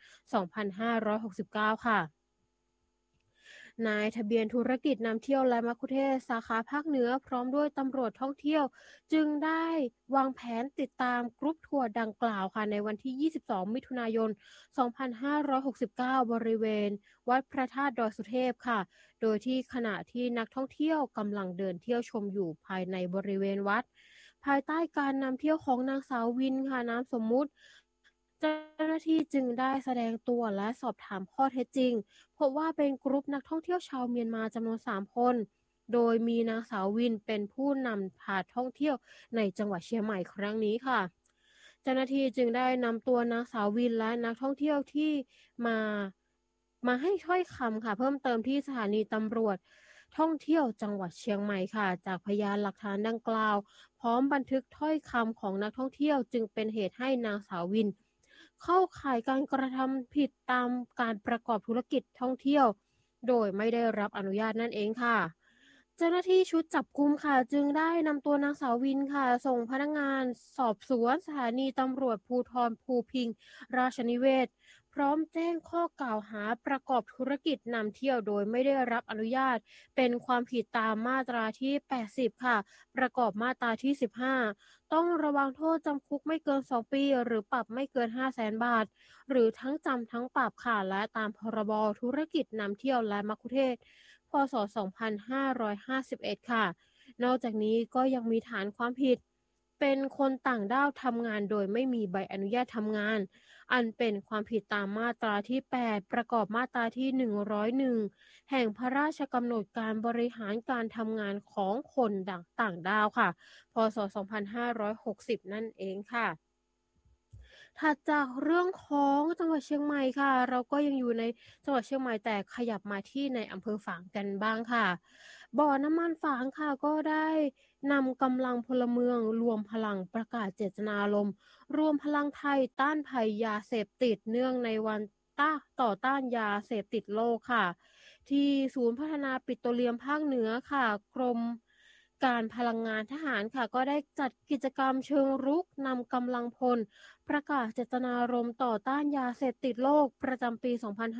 2569 ค่ะนายทะเบียนธุรกิจนำเที่ยวและมัคคุเทศก์สาขาภาคเหนือพร้อมด้วยตำรวจท่องเที่ยวจึงได้วางแผนติดตามกรุ๊ปทัวร์ดังกล่าวค่ะในวันที่22 มิถุนายน 2569 บริเวณวัดพระธาตุดอยสุเทพค่ะโดยที่ขณะที่นักท่องเที่ยวกำลังเดินเที่ยวชมอยู่ภายในบริเวณวัดภายใต้การนำเที่ยวของนางสาววินค่ะนามสมมุติเจ้าหน้าที่จึงได้แสดงตัวและสอบถามข้อเท็จจริงพบว่าเป็นกลุ่มนักท่องเที่ยวชาวเมียนมาจำนวน3 คนโดยมีนางสาววินเป็นผู้นำพาท่องเที่ยวในจังหวัดเชียงใหม่ครั้งนี้ค่ะเจ้าหน้าที่จึงได้นำตัวนางสาววินและนักท่องเที่ยวที่มาให้ถ้อยคำค่ะเพิ่มเติมที่สถานีตำรวจท่องเที่ยวจังหวัดเชียงใหม่ค่ะจากพยานหลักฐานดังกล่าวพร้อมบันทึกถ้อยคำของนักท่องเที่ยวจึงเป็นเหตุให้นางสาววินเข้าข่ายการกระทำผิดตามการประกอบธุรกิจท่องเที่ยวโดยไม่ได้รับอนุญาตนั่นเองค่ะเจ้าหน้าที่ชุดจับกุมค่ะจึงได้นำตัวนางสาววินค่ะส่งพนักงานสอบสวนสถานีตำรวจภูธรภูพิงค์ราชนิเวศน์พร้อมแจ้งข้อกล่าวหาประกอบธุรกิจนำเที่ยวโดยไม่ได้รับอนุญาตเป็นความผิดตามมาตราที่80ค่ะประกอบมาตราที่15ต้องระวังโทษจำคุกไม่เกิน2 ปีหรือปรับไม่เกิน 500,000 บาทหรือทั้งจำทั้งปรับค่ะและตามพรบธุรกิจนำเที่ยวและมัคคุเทศก์พ.ศ. 2551ค่ะนอกจากนี้ก็ยังมีฐานความผิดเป็นคนต่างด้าวทำงานโดยไม่มีใบอนุญาตทำงานอันเป็นความผิดตามมาตราที่8ประกอบมาตราที่101แห่งพระราชกำหนดการบริหารการทำงานของคนต่างด้าวค่ะพ.ศ. 2560นั่นเองค่ะถัดจากเรื่องของจังหวัดเชียงใหม่ค่ะ เราก็ยังอยู่ในจังหวัดเชียงใหม่แต่ขยับมาที่ในอำเภอฝางกันบ้างค่ะ บ่อน้ำมันฝางค่ะก็ได้นำกำลังพลเมืองรวมพลังประกาศเจตนารมณ์รวมพลังไทยต้านภัยยาเสพติดเนื่องในวันต่อต้านยาเสพติดโลกค่ะ ที่ศูนย์พัฒนาปิโตรเลียมภาคเหนือค่ะกรมการพลังงานทหารค่ะก็ได้จัดกิจกรรมเชิงรุกนำกำลังพลประกาศเจตนารมณ์ต่อต้านยาเสพติดโลกประจำปี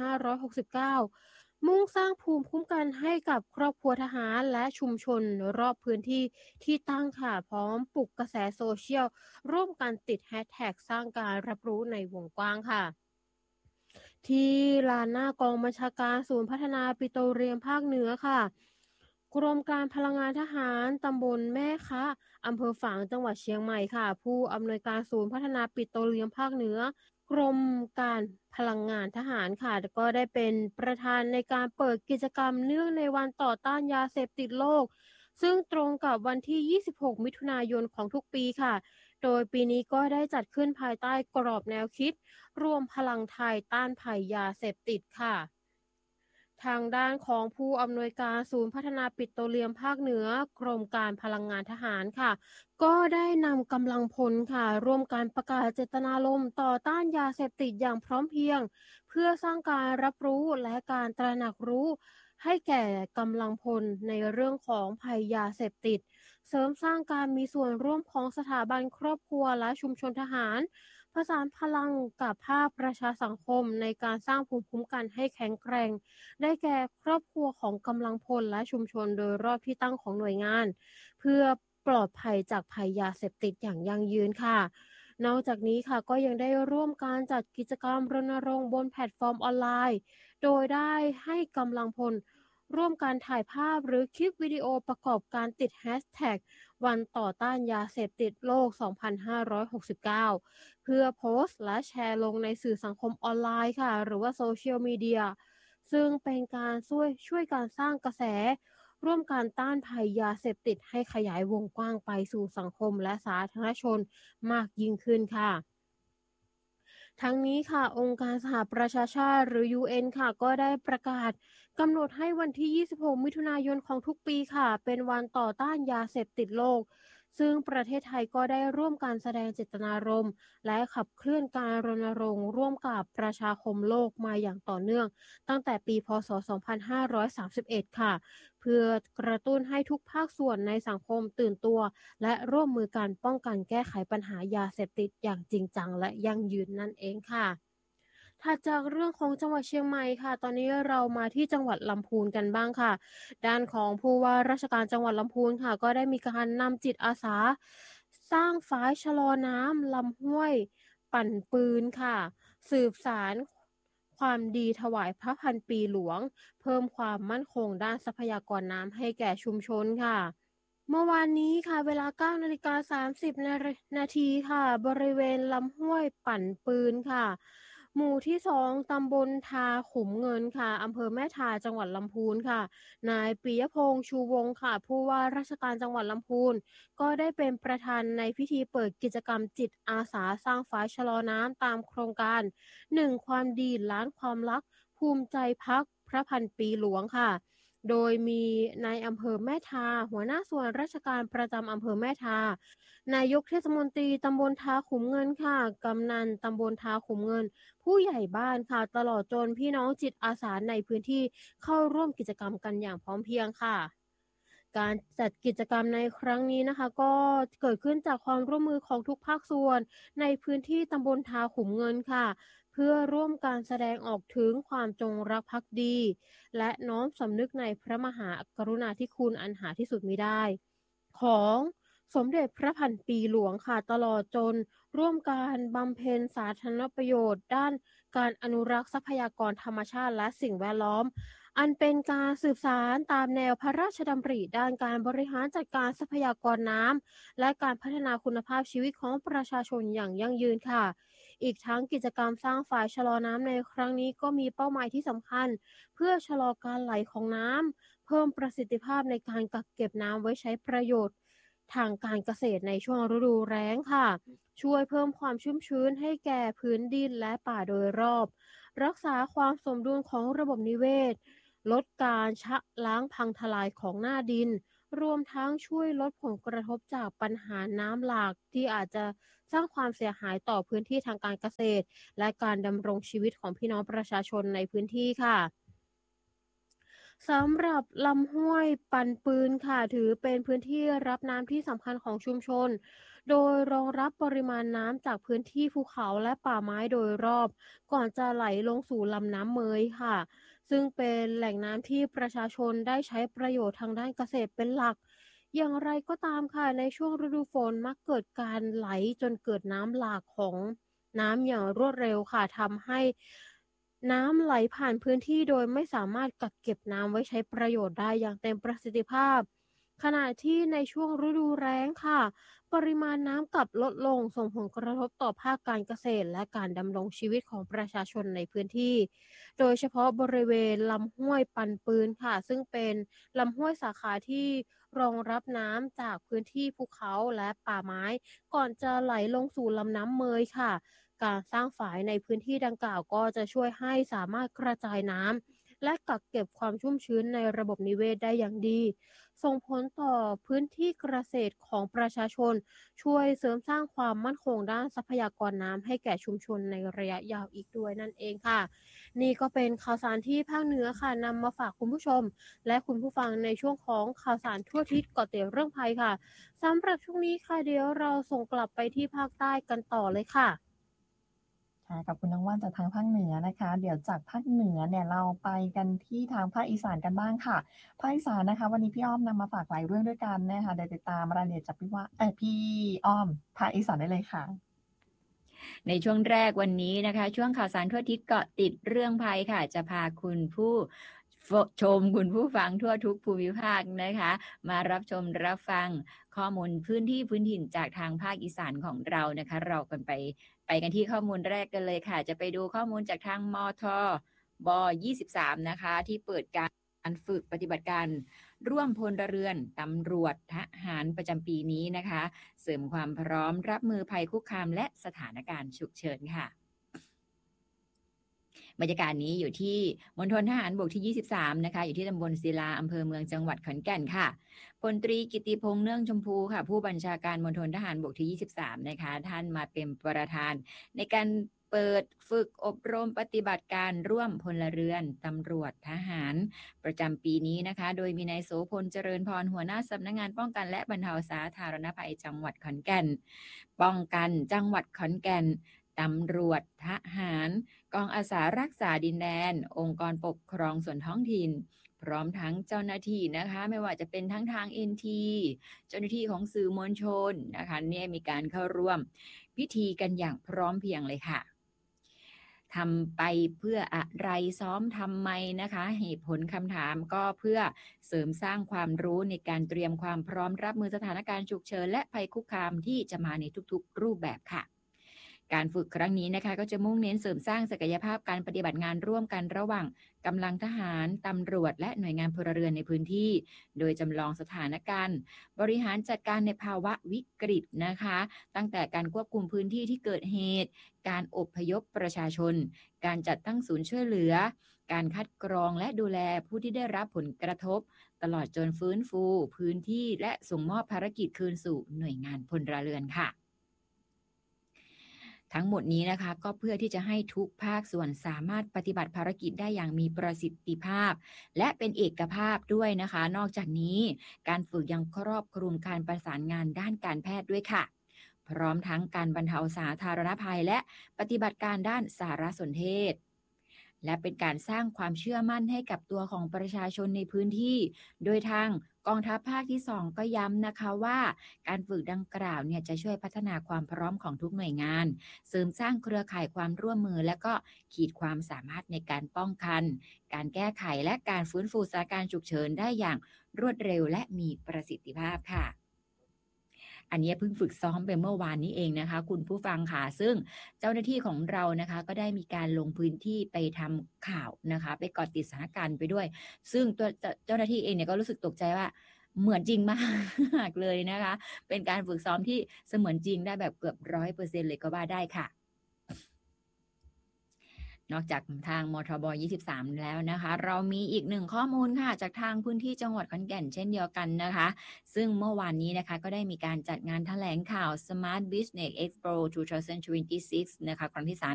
2569 มุ่งสร้างภูมิคุ้มกันให้กับครอบครัวทหารและชุมชนรอบพื้นที่ที่ตั้งค่ะพร้อมปลุกกระแสโซเชียลร่วมกันติดแฮชแท็กสร้างการรับรู้ในวงกว้างค่ะ ที่ลานหน้ากองบัญชาการศูนย์พัฒนาปิโตรเลียมภาคเหนือค่ะกรมการพลังงานทหารตำบลแม่คะอำเภอฝางจังหวัดเชียงใหม่ค่ะผู้อำนวยการศูนย์พัฒนาปิโตรเลียมภาคเหนือกรมการพลังงานทหารค่ะก็ได้เป็นประธานในการเปิดกิจกรรมเนื่องในวันต่อต้านยาเสพติดโลกซึ่งตรงกับวันที่ 26 มิถุนายนของทุกปีค่ะโดยปีนี้ก็ได้จัดขึ้นภายใต้กรอบแนวคิดรวมพลังไทยต้านภัยยาเสพติดค่ะทางด้านของผู้อำนวยการศูนย์พัฒนาปิโตรเลียมภาคเหนือกรมการพลังงานทหารค่ะก็ได้นำกำลังพลค่ะร่วมการประกาศเจตนารมณ์ต่อต้านยาเสพติดอย่างพร้อมเพรียงเพื่อสร้างการรับรู้และการตระหนักรู้ให้แก่กำลังพลในเรื่องของภัยยาเสพติดเสริมสร้างการมีส่วนร่วมของสถาบันครอบครัวและชุมชนทหารผสานพลังกับภาคประชาสังคมในการสร้างภูมิคุ้มกันให้แข็งแกร่งได้แก่ครอบครัวของกำลังพลและชุมชนโดยรอบที่ตั้งของหน่วยงานเพื่อปลอดภัยจากภัยยาเสพติดอย่างยั่งยืนค่ะนอกจากนี้ค่ะก็ยังได้ร่วมการจัดกิจกรรมรณรงค์บนแพลตฟอร์มออนไลน์โดยได้ให้กำลังพลร่วมการถ่ายภาพหรือคลิปวิดีโอประกอบการติดแฮชแท็กวันต่อต้านยาเสพติดโลก 2569 เพื่อโพสต์และแชร์ลงในสื่อสังคมออนไลน์ค่ะหรือว่าโซเชียลมีเดียซึ่งเป็นการช่วยการสร้างกระแสร่วมการต้านภัยยาเสพติดให้ขยายวงกว้างไปสู่สังคมและสาธารณชนมากยิ่งขึ้นค่ะทั้งนี้ค่ะองค์การสหประชาชาติหรือ UN ค่ะก็ได้ประกาศกำหนดให้วันที่ 26 มิถุนายนของทุกปีค่ะเป็นวันต่อต้านยาเสพติดโลกซึ่งประเทศไทยก็ได้ร่วมการแสดงเจตนารมณ์และขับเคลื่อนการรณรงค์ร่วมกับประชาคมโลกมาอย่างต่อเนื่องตั้งแต่ปีพ.ศ. 2531 ค่ะเพื่อกระตุ้นให้ทุกภาคส่วนในสังคมตื่นตัวและร่วมมือกันป้องกันแก้ไขปัญหายาเสพติดอย่างจริงจังและยั่งยืนนั่นเองค่ะถัดจากเรื่องของจังหวัดเชียงใหม่ค่ะตอนนี้เรามาที่จังหวัดลำพูนกันบ้างค่ะด้านของผู้ว่าราชการจังหวัดลำพูนค่ะก็ได้มีการนำจิตอาสาสร้างฝายชะลอน้ำลำห้วยปั่นปืนค่ะสืบสารความดีถวายพระพันปีหลวงเพิ่มความมั่นคงด้านทรัพยากรน้ำให้แก่ชุมชนค่ะเมื่อวานนี้ค่ะเวลา 9:30 นาทีค่ะบริเวณลำห้วยปั่นปืนค่ะหมู่ที่ 2 ตำบลทาขุมเงินค่ะอำเภอแม่ทาจังหวัดลำพูนค่ะนายปิยพงษ์ชูวงศ์ค่ะผู้ว่าราชการจังหวัดลำพูนก็ได้เป็นประธานในพิธีเปิดกิจกรรมจิตอาสาสร้างฝายชะลอน้ำตามโครงการ1ความดีล้านความรักภูมิใจพักพระพันปีหลวงค่ะโดยมีนายอำเภอแม่ทาหัวหน้าส่วนราชการประจำอำเภอแม่ทานายกเทศมนตรีตำบลทาขุมเงินค่ะกำนันตำบลทาขุมเงินผู้ใหญ่บ้านค่ะตลอดจนพี่น้องจิตอาสาในพื้นที่เข้าร่วมกิจกรรมกันอย่างพร้อมเพรียงค่ะการจัดกิจกรรมในครั้งนี้นะคะก็เกิดขึ้นจากความร่วมมือของทุกภาคส่วนในพื้นที่ตำบลทาขุมเงินค่ะเพื่อร่วมการแสดงออกถึงความจงรักภักดีและน้อมสำนึกในพระมหากรุณาธิคุณอันหาที่สุดมิได้ของสมเด็จพระพันปีหลวงค่ะตลอดจนร่วมการบำเพ็ญสาธารณประโยชน์ด้านการอนุรักษ์ทรัพยากรธรรมชาติและสิ่งแวดล้อมอันเป็นการสืบสานตามแนวพระราชดำริด้านการบริหารจัดการทรัพยากรน้ำและการพัฒนาคุณภาพชีวิตของประชาชนอย่างยั่งยืนค่ะอีกทั้งกิจกรรมสร้างฝายชะลอน้ำในครั้งนี้ก็มีเป้าหมายที่สำคัญเพื่อชะลอการไหลของน้ำเพิ่มประสิทธิภาพในการกักเก็บน้ำไว้ใช้ประโยชน์ทางการเกษตรในช่วงฤดูแล้งค่ะช่วยเพิ่มความชุ่มชื้นให้แก่พื้นดินและป่าโดยรอบรักษาความสมดุลของระบบนิเวศลดการชะล้างพังทลายของหน้าดินรวมทั้งช่วยลดผลกระทบจากปัญหาน้ำหลากที่อาจจะสร้างความเสียหายต่อพื้นที่ทางการเกษตรและการดำรงชีวิตของพี่น้องประชาชนในพื้นที่ค่ะสำหรับลำห้วยปันปืนค่ะถือเป็นพื้นที่รับน้ำที่สำคัญของชุมชนโดยรองรับปริมาณน้ำจากพื้นที่ภูเขาและป่าไม้โดยรอบก่อนจะไหลลงสู่ลำน้ำเมยค่ะซึ่งเป็นแหล่งน้ำที่ประชาชนได้ใช้ประโยชน์ทางด้านเกษตรเป็นหลักอย่างไรก็ตามค่ะในช่วงฤดูฝนมักเกิดการไหลจนเกิดน้ำหลากของน้ำอย่างรวดเร็วค่ะทำให้น้ำไหลผ่านพื้นที่โดยไม่สามารถกักเก็บน้ำไว้ใช้ประโยชน์ได้อย่างเต็มประสิทธิภาพขณะที่ในช่วงฤดูแล้งค่ะปริมาณน้ำกลับลดลงส่งผลกระทบต่อภาคการเกษตรและการดำรงชีวิตของประชาชนในพื้นที่โดยเฉพาะบริเวณลำห้วยปันปืนค่ะซึ่งเป็นลำห้วยสาขาที่รองรับน้ำจากพื้นที่ภูเขาและป่าไม้ก่อนจะไหลลงสู่ลำน้ำเมยค่ะการสร้างฝายในพื้นที่ดังกล่าวก็จะช่วยให้สามารถกระจายน้ำและกักเก็บความชุ่มชื้นในระบบนิเวศได้อย่างดีส่งผลต่อพื้นที่เกษตรของประชาชนช่วยเสริมสร้างความมั่นคงด้านทรัพยากรน้ำให้แก่ชุมชนในระยะยาวอีกด้วยนั่นเองค่ะนี่ก็เป็นข่าวสารที่ภาคเหนือค่ะนำมาฝากคุณผู้ชมและคุณผู้ฟังในช่วงของข่าวสารทั่วทิศเกาะติดเรื่องภัยค่ะสำหรับช่วงนี้ค่ะเดี๋ยวเราส่งกลับไปที่ภาคใต้กันต่อเลยค่ะกับคุณน้องว่านจากทางภาคเหนือนะคะเดี๋ยวจากภาคเหนือเนี่ยเราไปกันที่ทางภาคอีสานกันบ้างค่ะภาคอีสานนะคะวันนี้พี่อ้อมนำมาฝากหลายเรื่องด้วยกันนะคะเดี๋ยวติดตามรายละเอียดจากพี่อ้อมภาคอีสานได้เลยค่ะในช่วงแรกวันนี้นะคะช่วงข่าวสารทั่วทิศเกาะติดเรื่องภัยค่ะจะพาคุณผู้ชมคุณผู้ฟังทั่วทุกภูมิภาคนะคะมารับชมรับฟังข้อมูลพื้นที่พื้นถิ่นจากทางภาคอีสานของเรานะคะเรากันไปกันที่ข้อมูลแรกกันเลยค่ะจะไปดูข้อมูลจากทางมทบ23นะคะที่เปิดการฝึกปฏิบัติการร่วมพลเรือนตำรวจทหารประจำปีนี้นะคะเสริมความพร้อมรับมือภัยคุกคามและสถานการณ์ฉุกเฉินค่ะบรรยากาศนี้อยู่ที่มณฑลทหารบกที่23นะคะอยู่ที่ตำบลศิลาอำเภอเมืองจังหวัดขอนแก่นค่ะพลตรีกิติพงษ์เนื่องชมพูค่ะผู้บัญชาการมณฑลทหารบกที่23นะคะท่านมาเป็นประธานในการเปิดฝึกอบรมปฏิบัติการร่วมพลเรือนตำรวจทหารประจำปีนี้นะคะโดยมีนายโสพลเจริญพรหัวหน้าสำนักงานป้องกันและบรรเทาสาธารณภัยจังหวัดขอนแก่นป้องกันจังหวัดขอนแก่นตำรวจทหารกองอาสารักษาดินแดนองค์กรปกครองส่วนท้องถิ่นพร้อมทั้งเจ้าหน้าที่นะคะไม่ว่าจะเป็นทั้งทาง NT เจ้าหน้าที่ของสื่อมวลชนนะคะเนี่ยมีการเข้าร่วมพิธีกันอย่างพร้อมเพรียงเลยค่ะทำไปเพื่ออะไรซ้อมทำไมนะคะเหตุผลคำถามก็เพื่อเสริมสร้างความรู้ในการเตรียมความพร้อมรับมือสถานการณ์ฉุกเฉินและภัยคุกคามที่จะมาในทุกๆรูปแบบค่ะการฝึกครั้งนี้นะคะก็จะมุ่งเน้นเสริมสร้างศักยภาพการปฏิบัติงานร่วมกันระหว่างกำลังทหารตำรวจและหน่วยงานพลเรือนในพื้นที่โดยจำลองสถานการณ์บริหารจัดการในภาวะวิกฤตนะคะตั้งแต่การควบคุมพื้นที่ที่เกิดเหตุการอพยพประชาชนการจัดตั้งศูนย์ช่วยเหลือการคัดกรองและดูแลผู้ที่ได้รับผลกระทบตลอดจนฟื้นฟูพื้นที่และส่งมอบภารกิจคืนสู่หน่วยงานพลเรือนค่ะทั้งหมดนี้นะคะก็เพื่อที่จะให้ทุกภาคส่วนสามารถปฏิบัติภารกิจได้อย่างมีประสิทธิภาพและเป็นเอกภาพด้วยนะคะนอกจากนี้การฝึกยังครอบคลุมการประสานงานด้านการแพทย์ด้วยค่ะพร้อมทั้งการบรรเทาสาธารณภัยและปฏิบัติการด้านสารสนเทศและเป็นการสร้างความเชื่อมั่นให้กับตัวของประชาชนในพื้นที่โดยทางกองทัพภาคที่2ก็ย้ำนะคะว่าการฝึกดังกล่าวเนี่ยจะช่วยพัฒนาความพร้อมของทุกหน่วยงานเสริมสร้างเครือข่ายความร่วมมือและก็ขีดความสามารถในการป้องกันการแก้ไขและการฟื้นฟูสถานการณ์ฉุกเฉินได้อย่างรวดเร็วและมีประสิทธิภาพค่ะอันนี้เพิ่งฝึกซ้อมไปเมื่อวานนี้เองนะคะคุณผู้ฟังค่ะซึ่งเจ้าหน้าที่ของเรานะคะก็ได้มีการลงพื้นที่ไปทำข่าวนะคะไปเกาะติดสถานการณ์ไปด้วยซึ่งตัวเจ้าหน้าที่เองเนี่ยก็รู้สึกตกใจว่าเหมือนจริงมากเลยนะคะ เป็นการฝึกซ้อมที่เสมือนจริงได้แบบเกือบ 100% เลยก็ว่าได้ค่ะ นอกจากทางมทบ 23 แล้วนะคะ เรามีอีกหนึ่งข้อมูลค่ะจากทางพื้นที่จังหวัดขอนแก่นเช่นเดียวกันนะคะ ซึ่งเมื่อวานนี้นะคะก็ได้มีการจัดงานแถลงข่าว Smart Business Expo 2026 นะคะครั้งที่